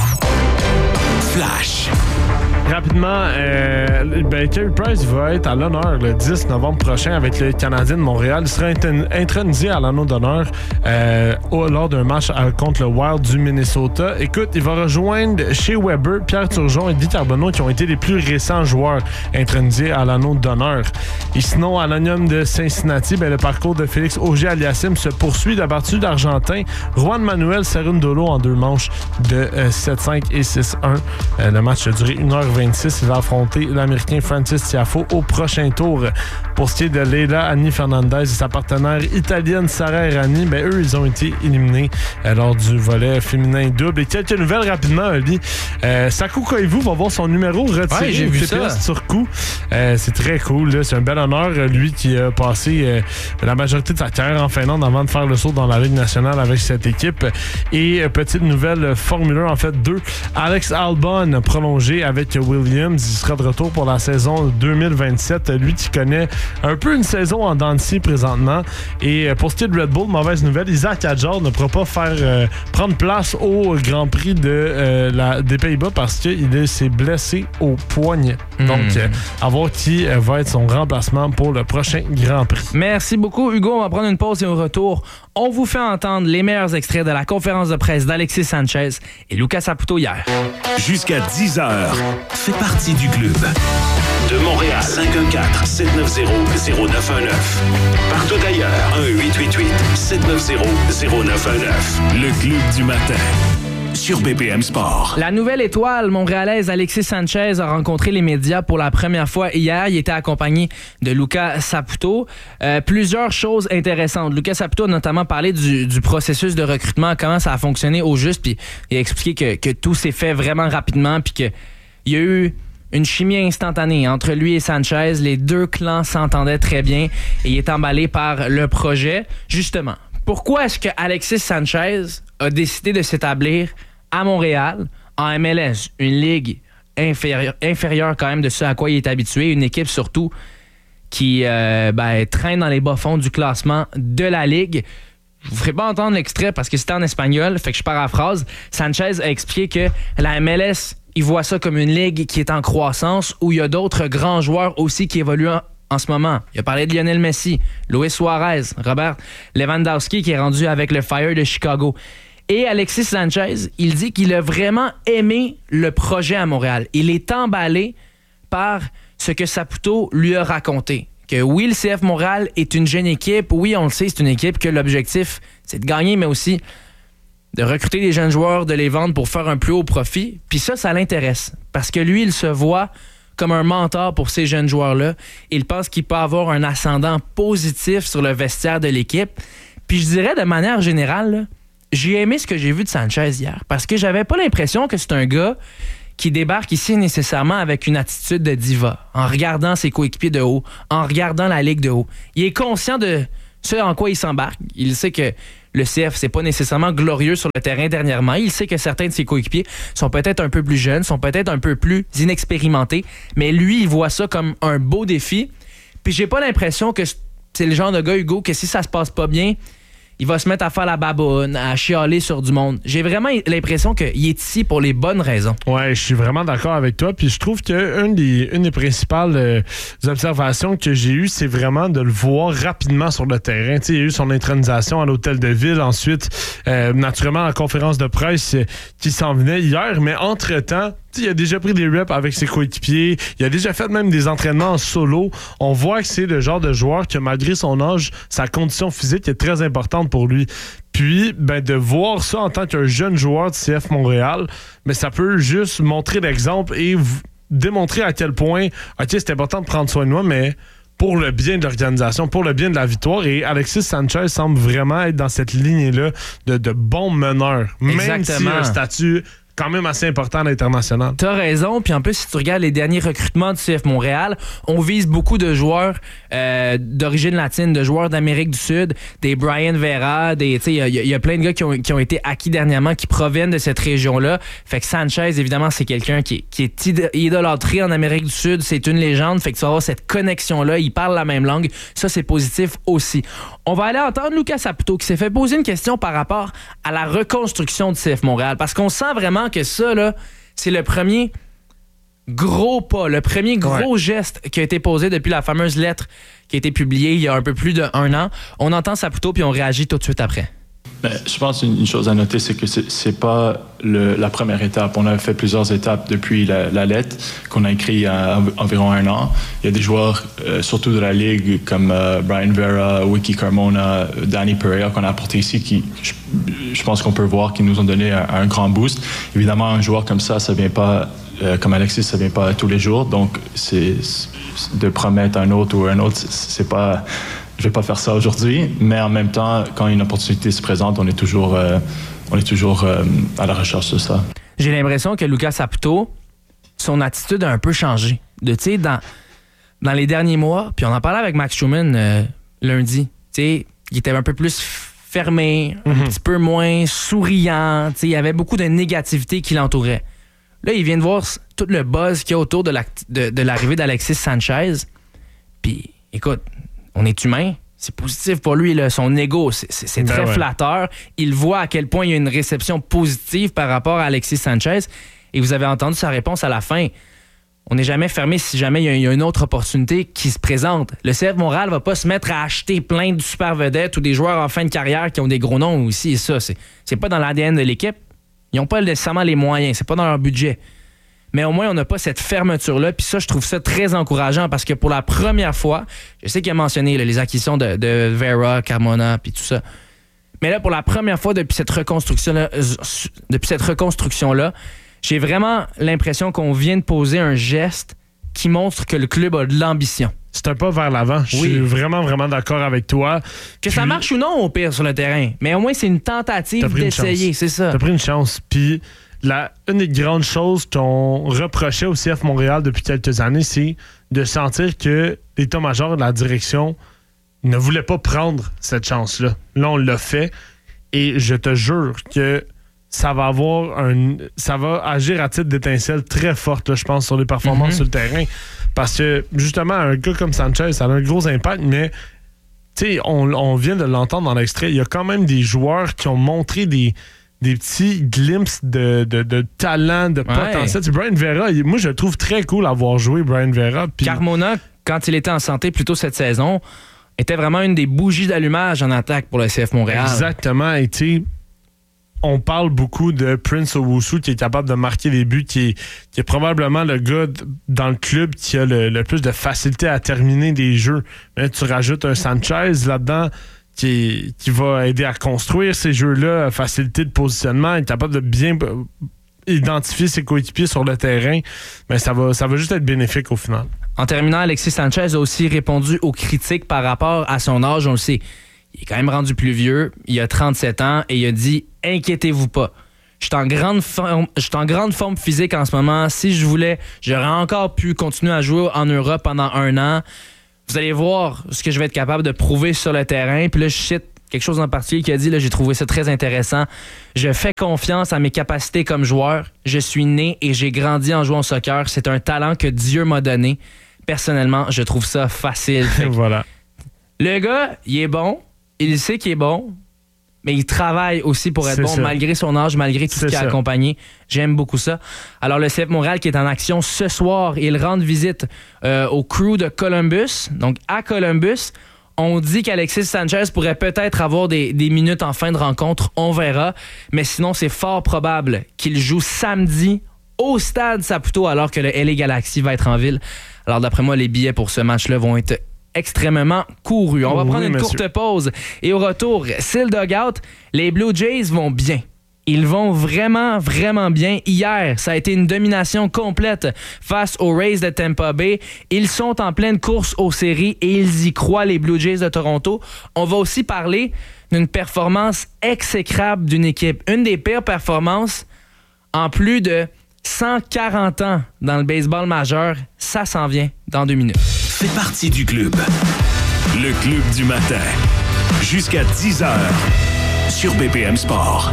Flash. Rapidement, Carey Price va être à l'honneur le 10 novembre prochain avec le Canadien de Montréal. Il sera intronisé à l'anneau d'honneur lors d'un match contre le Wild du Minnesota. Écoute, il va rejoindre chez Weber, Pierre Turgeon et Guy Carbonneau qui ont été les plus récents joueurs intronisés à l'anneau d'honneur. Et sinon, à l'Onium de Cincinnati, le parcours de Félix Auger-Aliassime se poursuit. D'abattu d'Argentin, Juan Manuel Cerundolo en 2 manches de 7-5 et 6-1. Le match a duré 1h26. Il va affronter l'Américain Francis Tiafoe au prochain tour. Pour ce qui est de Leila Annie Fernandez et sa partenaire italienne Sara Errani, eux, ils ont été éliminés lors du volet féminin double. Et quelques nouvelles rapidement, Ali. Sakou Koivu va voir son numéro retiré. Ouais, j'ai vu ça. Sur coup. C'est très cool. Là. C'est un bel honneur. Lui qui a passé la majorité de sa carrière en Finlande avant de faire le saut dans la Ligue nationale avec cette équipe. Et petite nouvelle Formule 1, en fait 2. Alex Albon prolongé avec Williams. Il sera de retour pour la saison 2027. Lui qui connaît un peu une saison en dents de scie présentement. Et pour ce qui est de Red Bull, mauvaise nouvelle, Isaac Hadjar ne pourra pas prendre place au Grand Prix des Pays-Bas parce qu'il s'est blessé au poignet. Donc, à voir qui va être son remplacement pour le prochain Grand Prix. Merci beaucoup, Hugo. On va prendre une pause et au retour, on vous fait entendre les meilleurs extraits de la conférence de presse d'Alexis Sanchez et Lucas Saputo hier. Jusqu'à 10h, fais partie du club. De Montréal, 514-790-0919. Partout ailleurs, 1-888-790-0919. Le club du matin. Sur BPM Sport. La nouvelle étoile montréalaise Alexis Sanchez a rencontré les médias pour la première fois hier. Il était accompagné de Lucas Saputo. Plusieurs choses intéressantes. Lucas Saputo a notamment parlé du processus de recrutement, comment ça a fonctionné au juste, puis il a expliqué que tout s'est fait vraiment rapidement, puis qu'il y a eu une chimie instantanée entre lui et Sanchez. Les 2 clans s'entendaient très bien et il est emballé par le projet. Justement, pourquoi est-ce que Alexis Sanchez a décidé de s'établir à Montréal, en MLS, une ligue inférieure quand même de ce à quoi il est habitué, une équipe surtout qui traîne dans les bas-fonds du classement de la ligue. Je vous ferai pas entendre l'extrait parce que c'était en espagnol, fait que je paraphrase. Sanchez a expliqué que la MLS, il voit ça comme une ligue qui est en croissance, où il y a d'autres grands joueurs aussi qui évoluent en ce moment. Il a parlé de Lionel Messi, Luis Suarez, Robert Lewandowski qui est rendu avec le Fire de Chicago. Et Alexis Sanchez, il dit qu'il a vraiment aimé le projet à Montréal. Il est emballé par ce que Saputo lui a raconté. Que oui, le CF Montréal est une jeune équipe. Oui, on le sait, c'est une équipe que l'objectif, c'est de gagner, mais aussi de recruter des jeunes joueurs, de les vendre pour faire un plus haut profit. Puis ça l'intéresse. Parce que lui, il se voit comme un mentor pour ces jeunes joueurs-là. Il pense qu'il peut avoir un ascendant positif sur le vestiaire de l'équipe. Puis je dirais de manière générale, là, j'ai aimé ce que j'ai vu de Sanchez hier parce que j'avais pas l'impression que c'est un gars qui débarque ici nécessairement avec une attitude de diva, en regardant ses coéquipiers de haut, en regardant la ligue de haut. Il est conscient de ce en quoi il s'embarque. Il sait que le CF, c'est pas nécessairement glorieux sur le terrain dernièrement. Il sait que certains de ses coéquipiers sont peut-être un peu plus jeunes, sont peut-être un peu plus inexpérimentés, mais lui, il voit ça comme un beau défi. Puis j'ai pas l'impression que c'est le genre de gars, Hugo, que si ça se passe pas bien, il va se mettre à faire la baboune, à chialer sur du monde. J'ai vraiment l'impression qu'il est ici pour les bonnes raisons. Ouais, je suis vraiment d'accord avec toi. Puis je trouve qu'une des principales observations que j'ai eues, c'est vraiment de le voir rapidement sur le terrain. Tu sais, il y a eu son intronisation à l'hôtel de ville. Ensuite, naturellement, la conférence de presse qui s'en venait hier. Mais entre-temps, il a déjà pris des reps avec ses coéquipiers. Il a déjà fait même des entraînements en solo. On voit que c'est le genre de joueur que, malgré son âge, sa condition physique est très importante pour lui. Puis, de voir ça en tant qu'un jeune joueur de CF Montréal, ça peut juste montrer l'exemple et démontrer à quel point, OK, c'est important de prendre soin de moi, mais pour le bien de l'organisation, pour le bien de la victoire. Et Alexis Sanchez semble vraiment être dans cette lignée-là de bon meneur. Même si un statut quand même assez important à l'international. T'as raison, puis en plus, si tu regardes les derniers recrutements du CF Montréal, on vise beaucoup de joueurs d'origine latine, de joueurs d'Amérique du Sud, des Brian Vera, il y a plein de gars qui ont été acquis dernièrement, qui proviennent de cette région-là. Fait que Sanchez, évidemment, c'est quelqu'un qui est idolâtré en Amérique du Sud, c'est une légende, fait que tu vas avoir cette connexion-là, il parle la même langue, ça c'est positif aussi. On va aller entendre Lucas Saputo qui s'est fait poser une question par rapport à la reconstruction du CF Montréal, parce qu'on sent vraiment que ça, là, c'est le premier gros pas, le premier gros geste qui a été posé depuis la fameuse lettre qui a été publiée il y a un peu plus d'1 an. On entend Saputo puis on réagit tout de suite après. Je pense qu'une chose à noter, c'est que c'est pas la première étape. On a fait plusieurs étapes depuis la lettre qu'on a écrite il y a environ 1 an. Il y a des joueurs, surtout de la Ligue, comme Brian Vera, Wiki Carmona, Danny Pereira, qu'on a apporté ici, qui, je pense qu'on peut voir, qui nous ont donné un grand boost. Évidemment, un joueur comme ça vient pas, comme Alexis, ça vient pas tous les jours. Donc, c'est de promettre un autre ou un autre, c'est pas... Je vais pas faire ça aujourd'hui, mais en même temps, quand une opportunité se présente, on est toujours à la recherche de ça. J'ai l'impression que Lucas Saputo, son attitude a un peu changé. Dans les derniers mois, puis on en parlait avec Max Schumann lundi, il était un peu plus fermé, un petit peu moins souriant, il y avait beaucoup de négativité qui l'entourait. Là, il vient de voir tout le buzz qu'il y a autour de l'arrivée d'Alexis Sanchez, puis écoute, on est humain, c'est positif pour lui, là. Son ego, c'est très flatteur. Il voit à quel point il y a une réception positive par rapport à Alexis Sanchez. Et vous avez entendu sa réponse à la fin. On n'est jamais fermé si jamais il y a une autre opportunité qui se présente. Le CF Montréal va pas se mettre à acheter plein de super vedettes ou des joueurs en fin de carrière qui ont des gros noms aussi. Et ça, c'est pas dans l'ADN de l'équipe. Ils n'ont pas nécessairement les moyens. C'est pas dans leur budget. Mais au moins, on n'a pas cette fermeture-là. Puis ça, je trouve ça très encourageant parce que pour la première fois, je sais qu'il a mentionné les acquisitions de Vera, Carmona, puis tout ça. Mais là, pour la première fois depuis cette reconstruction-là, j'ai vraiment l'impression qu'on vient de poser un geste qui montre que le club a de l'ambition. C'est un pas vers l'avant. Je suis vraiment, vraiment d'accord avec toi. Que ça marche ou non, au pire, sur le terrain. Mais au moins, c'est une tentative d'essayer, c'est ça. T'as pris une chance. Puis une des grandes choses qu'on reprochait au CF Montréal depuis quelques années, c'est de sentir que l'état-major de la direction ne voulait pas prendre cette chance-là. Là, on l'a fait. Et je te jure que ça va agir à titre d'étincelle très forte, là, je pense, sur les performances sur le terrain. Parce que, justement, un gars comme Sanchez, ça a un gros impact, mais on vient de l'entendre dans l'extrait. Il y a quand même des joueurs qui ont montré des petits glimpses de talent, de potentiel. Brian Vera, moi, je le trouve très cool à voir jouer Brian Vera. Carmona, quand il était en santé plus tôt cette saison, était vraiment une des bougies d'allumage en attaque pour le CF Montréal. Exactement. Et on parle beaucoup de Prince Owusu qui est capable de marquer des buts, qui est probablement le gars dans le club qui a le plus de facilité à terminer des jeux. Mais tu rajoutes un Sanchez là-dedans qui va aider à construire ces jeux-là, facilité de positionnement, est capable de bien identifier ses coéquipiers sur le terrain, mais ça va juste être bénéfique au final. En terminant, Alexis Sanchez a aussi répondu aux critiques par rapport à son âge. On le sait, il est quand même rendu plus vieux. Il a 37 ans et il a dit « Inquiétez-vous pas. Je suis en grande forme physique en ce moment. Si je voulais, j'aurais encore pu continuer à jouer en Europe pendant 1 an. Vous allez voir ce que je vais être capable de prouver sur le terrain. » Puis là, je cite quelque chose en particulier qu'il a dit, là, j'ai trouvé ça très intéressant. « Je fais confiance à mes capacités comme joueur. Je suis né et j'ai grandi en jouant au soccer. C'est un talent que Dieu m'a donné. Personnellement, je trouve ça facile. » Voilà. Le gars, il est bon. Il sait qu'il est bon. Mais il travaille aussi pour être bon, malgré son âge, malgré tout ce qui a accompagné. J'aime beaucoup ça. Alors, le CF Montréal qui est en action ce soir, il rend visite au Crew de Columbus. Donc, à Columbus, on dit qu'Alexis Sanchez pourrait peut-être avoir des minutes en fin de rencontre. On verra. Mais sinon, c'est fort probable qu'il joue samedi au Stade Saputo alors que le LA Galaxy va être en ville. Alors, d'après moi, les billets pour ce match-là vont être extrêmement couru. On va prendre une courte pause et au retour, c'est le dugout. Les Blue Jays vont bien. Ils vont vraiment, vraiment bien. Hier, ça a été une domination complète face aux Rays de Tampa Bay. Ils sont en pleine course aux séries et ils y croient, les Blue Jays de Toronto. On va aussi parler d'une performance exécrable d'une équipe. Une des pires performances en plus de 140 ans dans le baseball majeur. Ça s'en vient dans 2 minutes. Fais partie du club. Le club du matin. Jusqu'à 10h sur BPM Sport.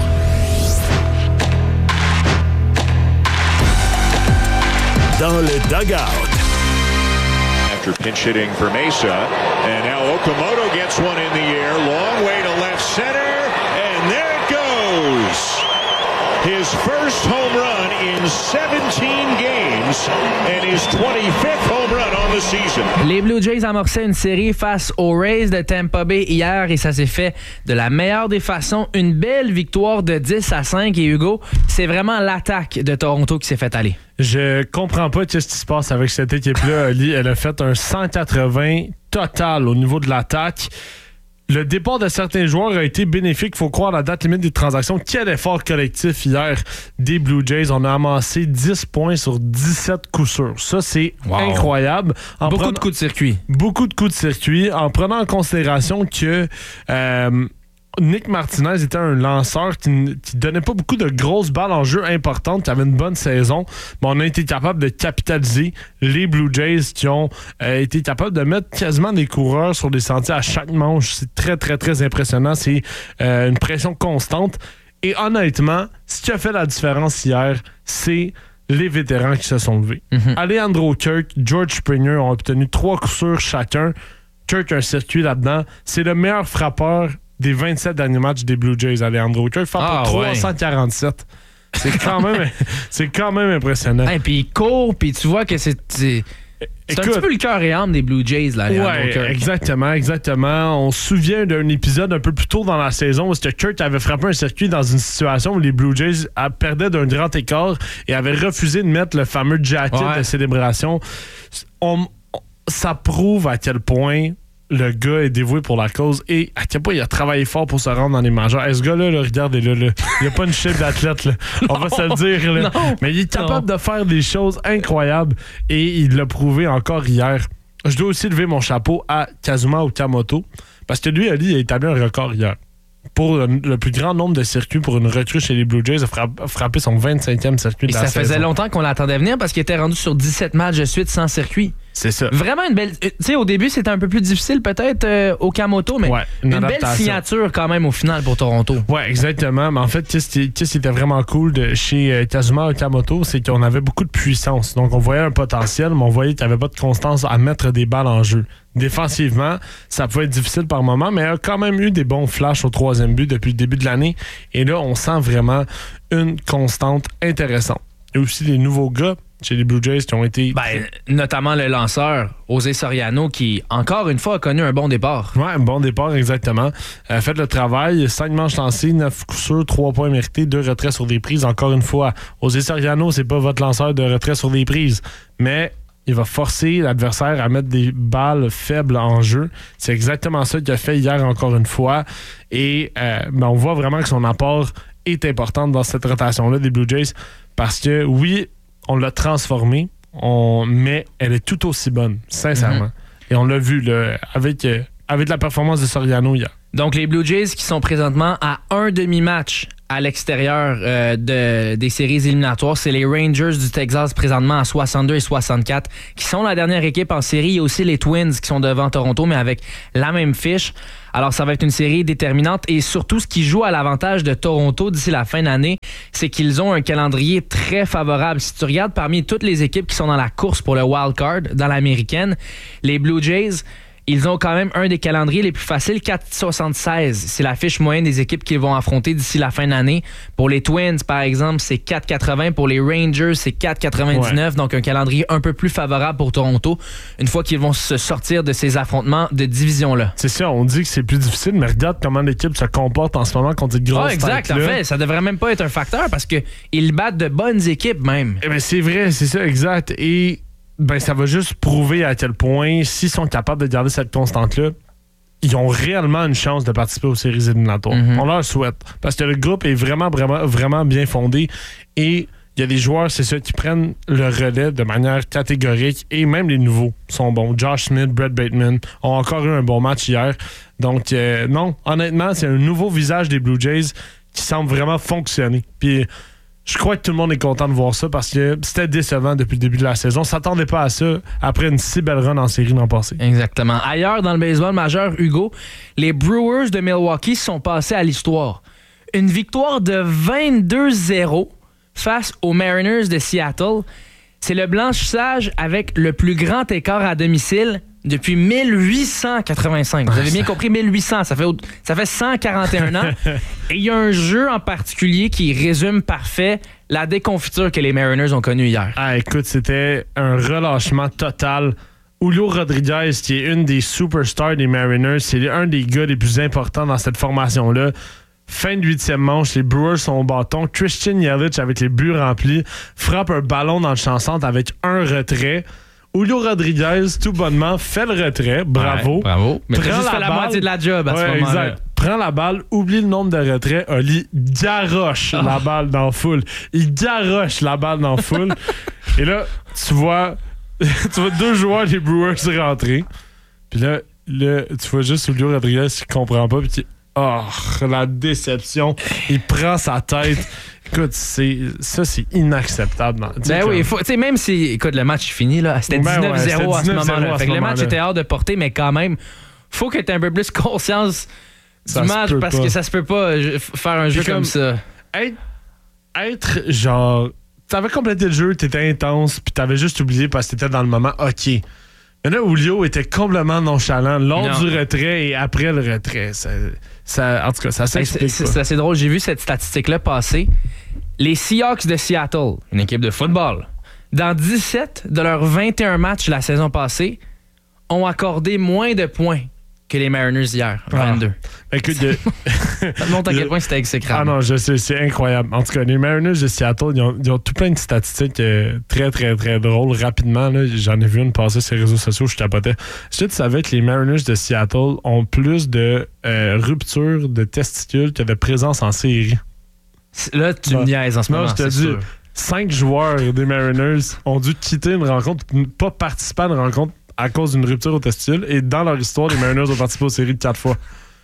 Dans le dugout. After pinch hitting for Mesa. And now Okamoto gets one in the air. Long way to left center. And there it goes. His first home run in 17 games and his 25th home run on the season. Les Blue Jays amorçaient une série face aux Rays de Tampa Bay hier et ça s'est fait de la meilleure des façons. Une belle victoire de 10-5 et Hugo, c'est vraiment l'attaque de Toronto qui s'est fait aller. Je comprends pas ce qui se passe avec cette équipe-là, Ali. Elle a fait un 180 total au niveau de l'attaque. Le départ de certains joueurs a été bénéfique, il faut croire, à la date limite des transactions. Quel effort collectif hier des Blue Jays. On a amassé 10 points sur 17 coups sûrs. Ça, c'est incroyable. Beaucoup de coups de circuit. Beaucoup de coups de circuit. En prenant en considération que Nick Martinez était un lanceur qui donnait pas beaucoup de grosses balles en jeu importantes, qui avait une bonne saison. Mais on a été capable de capitaliser les Blue Jays qui ont été capables de mettre quasiment des coureurs sur des sentiers à chaque manche. C'est très, très, très impressionnant. C'est une pression constante. Et honnêtement, ce qui a fait la différence hier, c'est les vétérans qui se sont levés. Alejandro Kirk, George Springer ont obtenu 3 coups sûrs chacun. Kirk a un circuit là-dedans. C'est le meilleur frappeur des 27 derniers matchs des Blue Jays, Alejandro Kirk, frappe pour 347. Ouais. C'est quand même impressionnant. Et puis il court, puis tu vois que c'est un petit peu le cœur et âme des Blue Jays, là, Alejandro Kirk. Exactement. On se souvient d'un épisode un peu plus tôt dans la saison où Kirk avait frappé un circuit dans une situation où les Blue Jays perdaient d'un grand écart et avaient refusé de mettre le fameux jacket de célébration. Ça prouve à quel point le gars est dévoué pour la cause et à quel point il a travaillé fort pour se rendre dans les majeurs. Et ce gars-là, regardez-le, il n'y a pas une shape d'athlète, là. On va se le dire. Là. Mais il est capable de faire des choses incroyables et il l'a prouvé encore hier. Je dois aussi lever mon chapeau à Kazuma Okamoto parce que lui, Ali, il a établi un record hier. Pour le plus grand nombre de circuits pour une recrue chez les Blue Jays, a frappé son 25e circuit de la saison. Ça faisait longtemps qu'on l'attendait venir parce qu'il était rendu sur 17 matchs de suite sans circuit. C'est ça. Vraiment une belle... Tu sais, au début, c'était un peu plus difficile peut-être Okamoto, mais une belle signature quand même au final pour Toronto. Ouais, exactement. Mais en fait, qu'est-ce qui était vraiment cool chez Kazuma Okamoto, c'est qu'on avait beaucoup de puissance. Donc, on voyait un potentiel, mais on voyait qu'il n'y avait pas de constance à mettre des balles en jeu. Défensivement, ça pouvait être difficile par moment, mais il a quand même eu des bons flashs au 3e but depuis le début de l'année. Et là, on sent vraiment une constante intéressante. Et aussi les nouveaux gars chez les Blue Jays qui ont été... notamment le lanceur, José Soriano, qui, encore une fois, a connu un bon départ. Oui, un bon départ, exactement. Fait le travail, 5 manches lancées, 9 coups sûrs, 3 points mérités, 2 retraits sur des prises. Encore une fois, José Soriano, c'est pas votre lanceur de retrait sur des prises, mais il va forcer l'adversaire à mettre des balles faibles en jeu. C'est exactement ça qu'il a fait hier encore une fois. Et on voit vraiment que son apport est importante dans cette rotation-là des Blue Jays parce que, oui, on l'a transformée, mais elle est tout aussi bonne, sincèrement. Et on l'a vu là, avec la performance de Soriano hier. Donc, les Blue Jays qui sont présentement à un demi-match à l'extérieur des séries éliminatoires, c'est les Rangers du Texas présentement à 62 et 64 qui sont la dernière équipe en série. Il y a aussi les Twins qui sont devant Toronto, mais avec la même fiche. Alors, ça va être une série déterminante et surtout, ce qui joue à l'avantage de Toronto d'ici la fin d'année, c'est qu'ils ont un calendrier très favorable. Si tu regardes parmi toutes les équipes qui sont dans la course pour le wild card dans l'américaine, les Blue Jays, ils ont quand même un des calendriers les plus faciles, 4,76. C'est la fiche moyenne des équipes qu'ils vont affronter d'ici la fin d'année. Pour les Twins, par exemple, c'est 4,80. Pour les Rangers, c'est 4,99. Ouais. Donc, un calendrier un peu plus favorable pour Toronto une fois qu'ils vont se sortir de ces affrontements de division-là. C'est ça, on dit que c'est plus difficile, mais regarde comment l'équipe se comporte en ce moment contre des grosses têtes-là. Exact, en fait, ça devrait même pas être un facteur parce qu'ils battent de bonnes équipes même. Eh bien, c'est vrai, c'est ça, exact. Et ça va juste prouver à quel point, s'ils sont capables de garder cette constante-là, ils ont réellement une chance de participer aux séries éliminatoires. On leur souhaite. Parce que le groupe est vraiment, vraiment, vraiment bien fondé. Et il y a des joueurs, c'est ça, qui prennent le relais de manière catégorique. Et même les nouveaux sont bons. Josh Smith, Brett Bateman ont encore eu un bon match hier. Donc, non, honnêtement, c'est un nouveau visage des Blue Jays qui semble vraiment fonctionner. Puis, je crois que tout le monde est content de voir ça parce que c'était décevant depuis le début de la saison. On ne s'attendait pas à ça après une si belle run en série l'an passé. Exactement. Ailleurs, dans le baseball majeur, Hugo, les Brewers de Milwaukee sont passés à l'histoire. Une victoire de 22-0 face aux Mariners de Seattle. C'est le blanchissage avec le plus grand écart à domicile depuis 1885. Vous avez bien compris, 1800. Ça fait 141 ans. Et il y a un jeu en particulier qui résume parfait la déconfiture que les Mariners ont connue hier. Ah, écoute, c'était un relâchement total. Julio Rodriguez, qui est une des superstars des Mariners, c'est un des gars les plus importants dans cette formation-là. Fin de 8e manche, les Brewers sont au bâton. Christian Yelich, avec les buts remplis, frappe un ballon dans le champ centre avec un retrait. Julio Rodriguez, tout bonnement, fait le retrait. Bravo. Ouais, bravo. Mais prend juste fait la moitié de la job à ce moment-là. Exact. Prend la balle, oublie le nombre de retraits. Oli garoche la balle dans la foule. Il garoche la balle dans la foule. Et là, tu vois deux joueurs des Brewers rentrer. Puis là, tu vois juste Julio Rodriguez qui comprend pas. Puis la déception. Il prend sa tête. Écoute, c'est inacceptable. Ben oui, même si écoute, le match est fini, là, c'était 19-0 à ce moment-là. Fait que le match était hors de portée, mais quand même, faut que tu aies un peu plus conscience du match parce que ça se peut pas faire un jeu comme ça. Être genre, t'avais complété le jeu, t'étais intense, puis t'avais juste oublié parce que t'étais dans le moment, OK. Mais là, Julio était complètement nonchalant lors du retrait et après le retrait. En tout cas, ça s'explique. C'est assez drôle. J'ai vu cette statistique-là passer. Les Seahawks de Seattle, une équipe de football, dans 17 de leurs 21 matchs la saison passée, ont accordé moins de points que les Mariners hier, 22. Écoute, ça montre à quel point c'était exécrable. Ah non, je sais, c'est incroyable. En tout cas, les Mariners de Seattle, ils ont tout plein de statistiques très, très, très drôles. Rapidement, là, j'en ai vu une passer sur les réseaux sociaux, je capotais. Est-ce que tu savais que les Mariners de Seattle ont plus de ruptures de testicules que de présence en série? Là, tu me niaises en ce moment, je te dis, 5 joueurs des Mariners ont dû quitter une rencontre, ne pas participer à une rencontre à cause d'une rupture au testicule. Et dans leur histoire, les Mariners ont participé aux séries de 4 fois.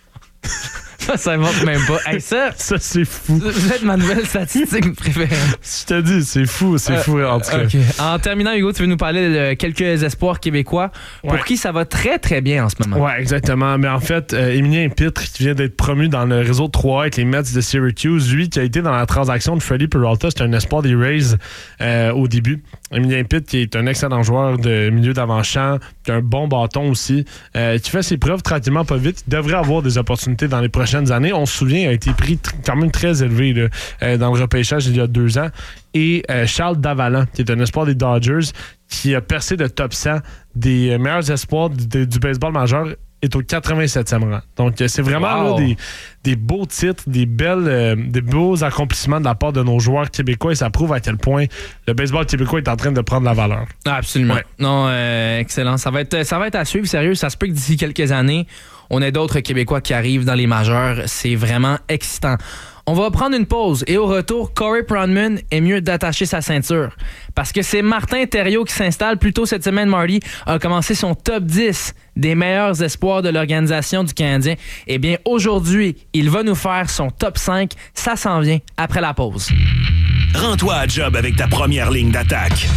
Ça invente même pas. Hey, ça, c'est fou. Vous êtes ma nouvelle statistique préférée. Je te dis, c'est fou en tout cas. Okay. En terminant, Hugo, tu veux nous parler de quelques espoirs québécois pour qui ça va très, très bien en ce moment. Oui, exactement. Mais en fait, Émilien Pitre, qui vient d'être promu dans le réseau 3 avec les Mets de Syracuse, lui, qui a été dans la transaction de Freddie Peralta, c'est un espoir des Rays au début. Émilien Pitre, qui est un excellent joueur de milieu d'avant-champ, qui a un bon bâton aussi, qui fait ses preuves tranquillement pas vite. Il devrait avoir des opportunités dans les prochaines années. On se souvient, il a été pris quand même très élevé là, dans le repêchage il y a 2 ans. Et Charles Davalan, qui est un espoir des Dodgers, qui a percé le top 100 des meilleurs espoirs du baseball majeur, est au 87e rang. Donc, c'est vraiment là, des beaux titres, des beaux accomplissements de la part de nos joueurs québécois et ça prouve à quel point le baseball québécois est en train de prendre la valeur. Absolument. Ouais. Non, excellent. Ça va être à suivre, sérieux. Ça se peut que d'ici quelques années, on ait d'autres Québécois qui arrivent dans les majeurs. C'est vraiment excitant. On va prendre une pause et au retour, Corey Pronman est mieux d'attacher sa ceinture. Parce que c'est Martin Thériault qui s'installe. Plus tôt cette semaine, Marty a commencé son top 10 des meilleurs espoirs de l'organisation du Canadien. Eh bien, aujourd'hui, il va nous faire son top 5. Ça s'en vient après la pause. Rends-toi à job avec ta première ligne d'attaque.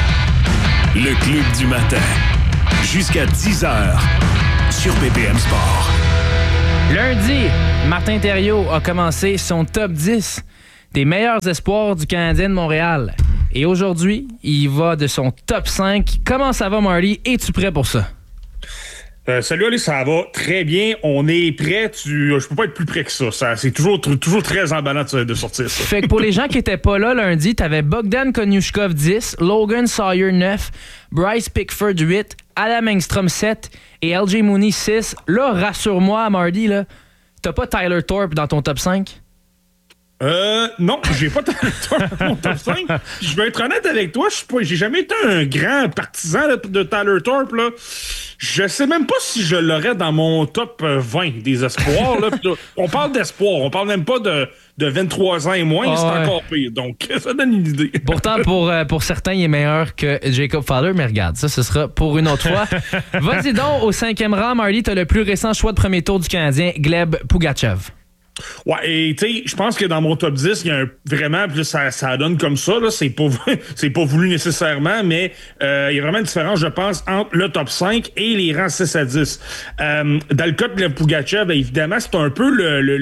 Le Club du matin. Jusqu'à 10h sur BPM Sport. Lundi, Martin Thériault a commencé son top 10 des meilleurs espoirs du Canadien de Montréal. Et aujourd'hui, il va de son top 5. Comment ça va, Marty? Es-tu prêt pour ça? Salut, Ali, ça va très bien. On est prêt. Je peux pas être plus prêt que ça. C'est toujours très emballant de sortir ça. Fait que pour les gens qui étaient pas là lundi, t'avais Bogdan Konyushkov 10, Logan Sawyer 9, Bryce Pickford 8, Adam Engstrom 7 et LJ Mooney 6. Là, rassure-moi, Marty, là, t'as pas Tyler Thorpe dans ton top 5? Non, j'ai pas Tyler Thorpe dans mon top 5. Je vais être honnête avec toi, j'ai jamais été un grand partisan de Tyler Thorpe, là. Je sais même pas si je l'aurais dans mon top 20 des espoirs, là. On parle d'espoir, on parle même pas de 23 ans et moins, c'est encore pire. Donc, ça donne une idée. Pourtant, pour certains, il est meilleur que Jacob Fowler, mais regarde, ça, ce sera pour une autre fois. Vas-y donc, au 5e rang, Marty, t'as le plus récent choix de premier tour du Canadien, Gleb Pugachev. Ouais, et tu sais, je pense que dans mon top 10, il y a vraiment, puis ça donne comme ça, là, c'est pas voulu nécessairement, mais il y a vraiment une différence, je pense, entre le top 5 et les rangs 6 à 10. Dans le cas de Pugachev, évidemment, c'est un peu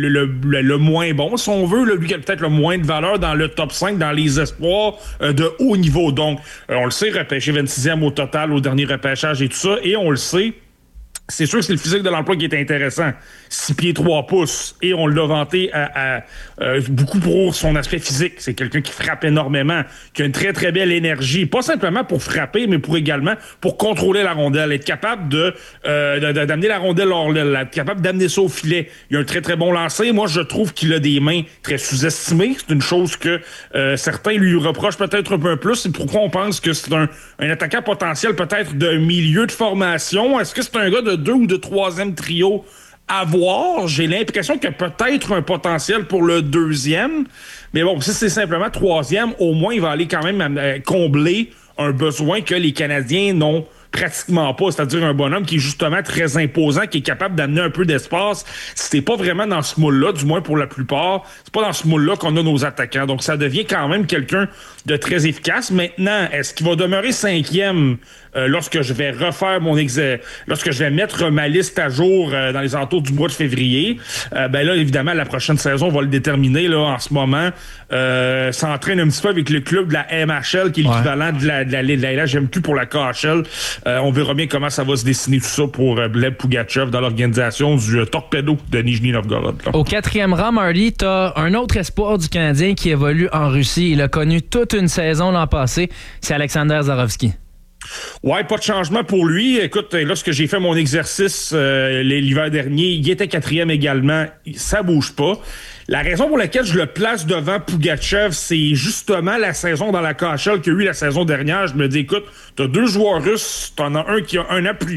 le moins bon, si on veut, lui qui a peut-être le moins de valeur dans le top 5, dans les espoirs de haut niveau. Donc, on le sait, repêché 26e au total au dernier repêchage et tout ça, et on le sait, c'est sûr que c'est le physique de l'emploi qui est intéressant. 6 pieds 3 pouces. Et on l'a vanté à beaucoup pour son aspect physique. C'est quelqu'un qui frappe énormément, qui a une très, très belle énergie. Pas simplement pour frapper, mais également pour contrôler la rondelle. Être capable d'amener la rondelle hors l'aile, être capable d'amener ça au filet. Il a un très, très bon lancer. Moi, je trouve qu'il a des mains très sous-estimées. C'est une chose que certains lui reprochent peut-être un peu plus. C'est pourquoi on pense que c'est un attaquant potentiel peut-être de milieu de formation. Est-ce que c'est un gars de 2 ou de 3e trio à voir? J'ai l'impression qu'il y a peut-être un potentiel pour le 2e. Mais bon, si c'est simplement 3e, au moins, il va aller quand même combler un besoin que les Canadiens n'ont pratiquement pas, c'est-à-dire un bonhomme qui est justement très imposant, qui est capable d'amener un peu d'espace. C'est pas vraiment dans ce moule-là, du moins pour la plupart, c'est pas dans ce moule-là qu'on a nos attaquants. Donc ça devient quand même quelqu'un de très efficace. Maintenant, est-ce qu'il va demeurer 5e lorsque je vais refaire lorsque je vais mettre ma liste à jour dans les alentours du mois de février? Ben là, évidemment, la prochaine saison, on va le déterminer. Là, en ce moment, s'entraîne un petit peu avec le club de la MHL, qui est l'équivalent de la LHMQ pour la KHL. On verra bien comment ça va se dessiner tout ça pour Gleb Pugachev dans l'organisation du Torpedo de Nijni Novgorod. Au 4e rang, Marty, t'as un autre espoir du Canadien qui évolue en Russie. Il a connu toute une saison l'an passé. C'est Alexander Zarovski. Ouais, pas de changement pour lui. Écoute, lorsque j'ai fait mon exercice l'hiver dernier, il était 4e également. Ça bouge pas. La raison pour laquelle je le place devant Pugachev, c'est justement la saison dans la KHL qu'il y a eu la saison dernière. Je me dis, écoute, t'as 2 joueurs russes, t'en as un qui est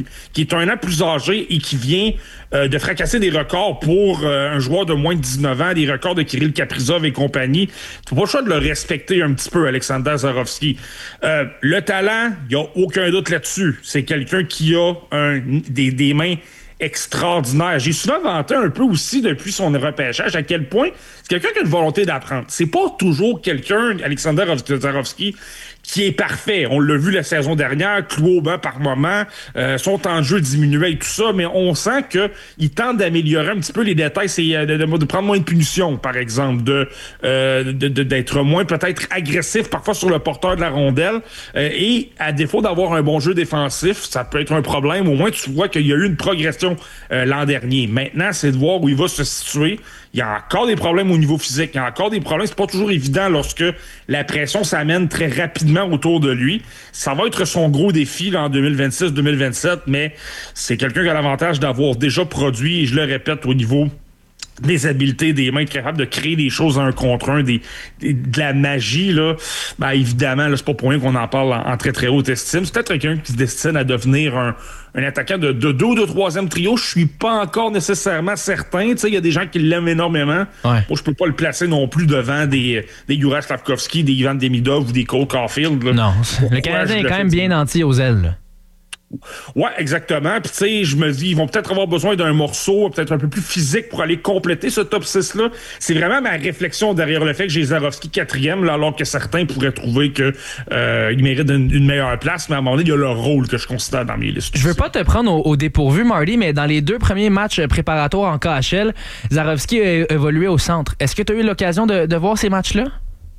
un an plus âgé et qui vient de fracasser des records pour un joueur de moins de 19 ans, des records de Kirill Kaprizov et compagnie. T'as pas le choix de le respecter un petit peu, Alexander Zarovski. Le talent, il n'y a aucun doute là-dessus. C'est quelqu'un qui a des mains extraordinaire. J'ai souvent vanté un peu aussi depuis son repêchage à quel point c'est quelqu'un qui a une volonté d'apprendre. C'est pas toujours quelqu'un, Alexander Zarovski, qui est parfait. On l'a vu la saison dernière, cloué au banc par moment, son temps de jeu diminuait et tout ça, mais on sent qu'il tente d'améliorer un petit peu les détails, c'est de prendre moins de punitions, par exemple, d'être moins peut-être agressif parfois sur le porteur de la rondelle, et à défaut d'avoir un bon jeu défensif, ça peut être un problème. Au moins, tu vois qu'il y a eu une progression l'an dernier. Maintenant, c'est de voir où il va se situer. Il y a encore des problèmes au niveau physique. Il y a encore des problèmes. C'est pas toujours évident lorsque la pression s'amène très rapidement autour de lui. Ça va être son gros défi là, en 2026-2027, mais c'est quelqu'un qui a l'avantage d'avoir déjà produit, et je le répète, au niveau des habiletés des mains, être capable de créer des choses un contre un, de la magie, là, ben évidemment, là, c'est pas pour rien qu'on en parle en très très haute estime. C'est peut-être quelqu'un qui se destine à devenir un attaquant de 2 ou de 3e trio. Je suis pas encore nécessairement certain. Tu sais, il y a des gens qui l'aiment énormément. Ouais. Moi, je peux pas le placer non plus devant des Juraj Slafkovský, des Ivan Demidov ou des Cole Caulfield. Là. Non, le Canadien est quand même bien nanti aux ailes, là. Ouais, exactement. Puis tu sais, je me dis, ils vont peut-être avoir besoin d'un morceau peut-être un peu plus physique pour aller compléter ce top 6-là. C'est vraiment ma réflexion derrière le fait que j'ai Zarovski 4e, là, alors que certains pourraient trouver que il mérite une meilleure place, mais à un moment donné, il y a leur rôle que je considère dans mes listes. Je veux pas te prendre au dépourvu, Marty, mais dans les 2 premiers matchs préparatoires en KHL, Zarovski a évolué au centre. Est-ce que tu as eu l'occasion de voir ces matchs-là?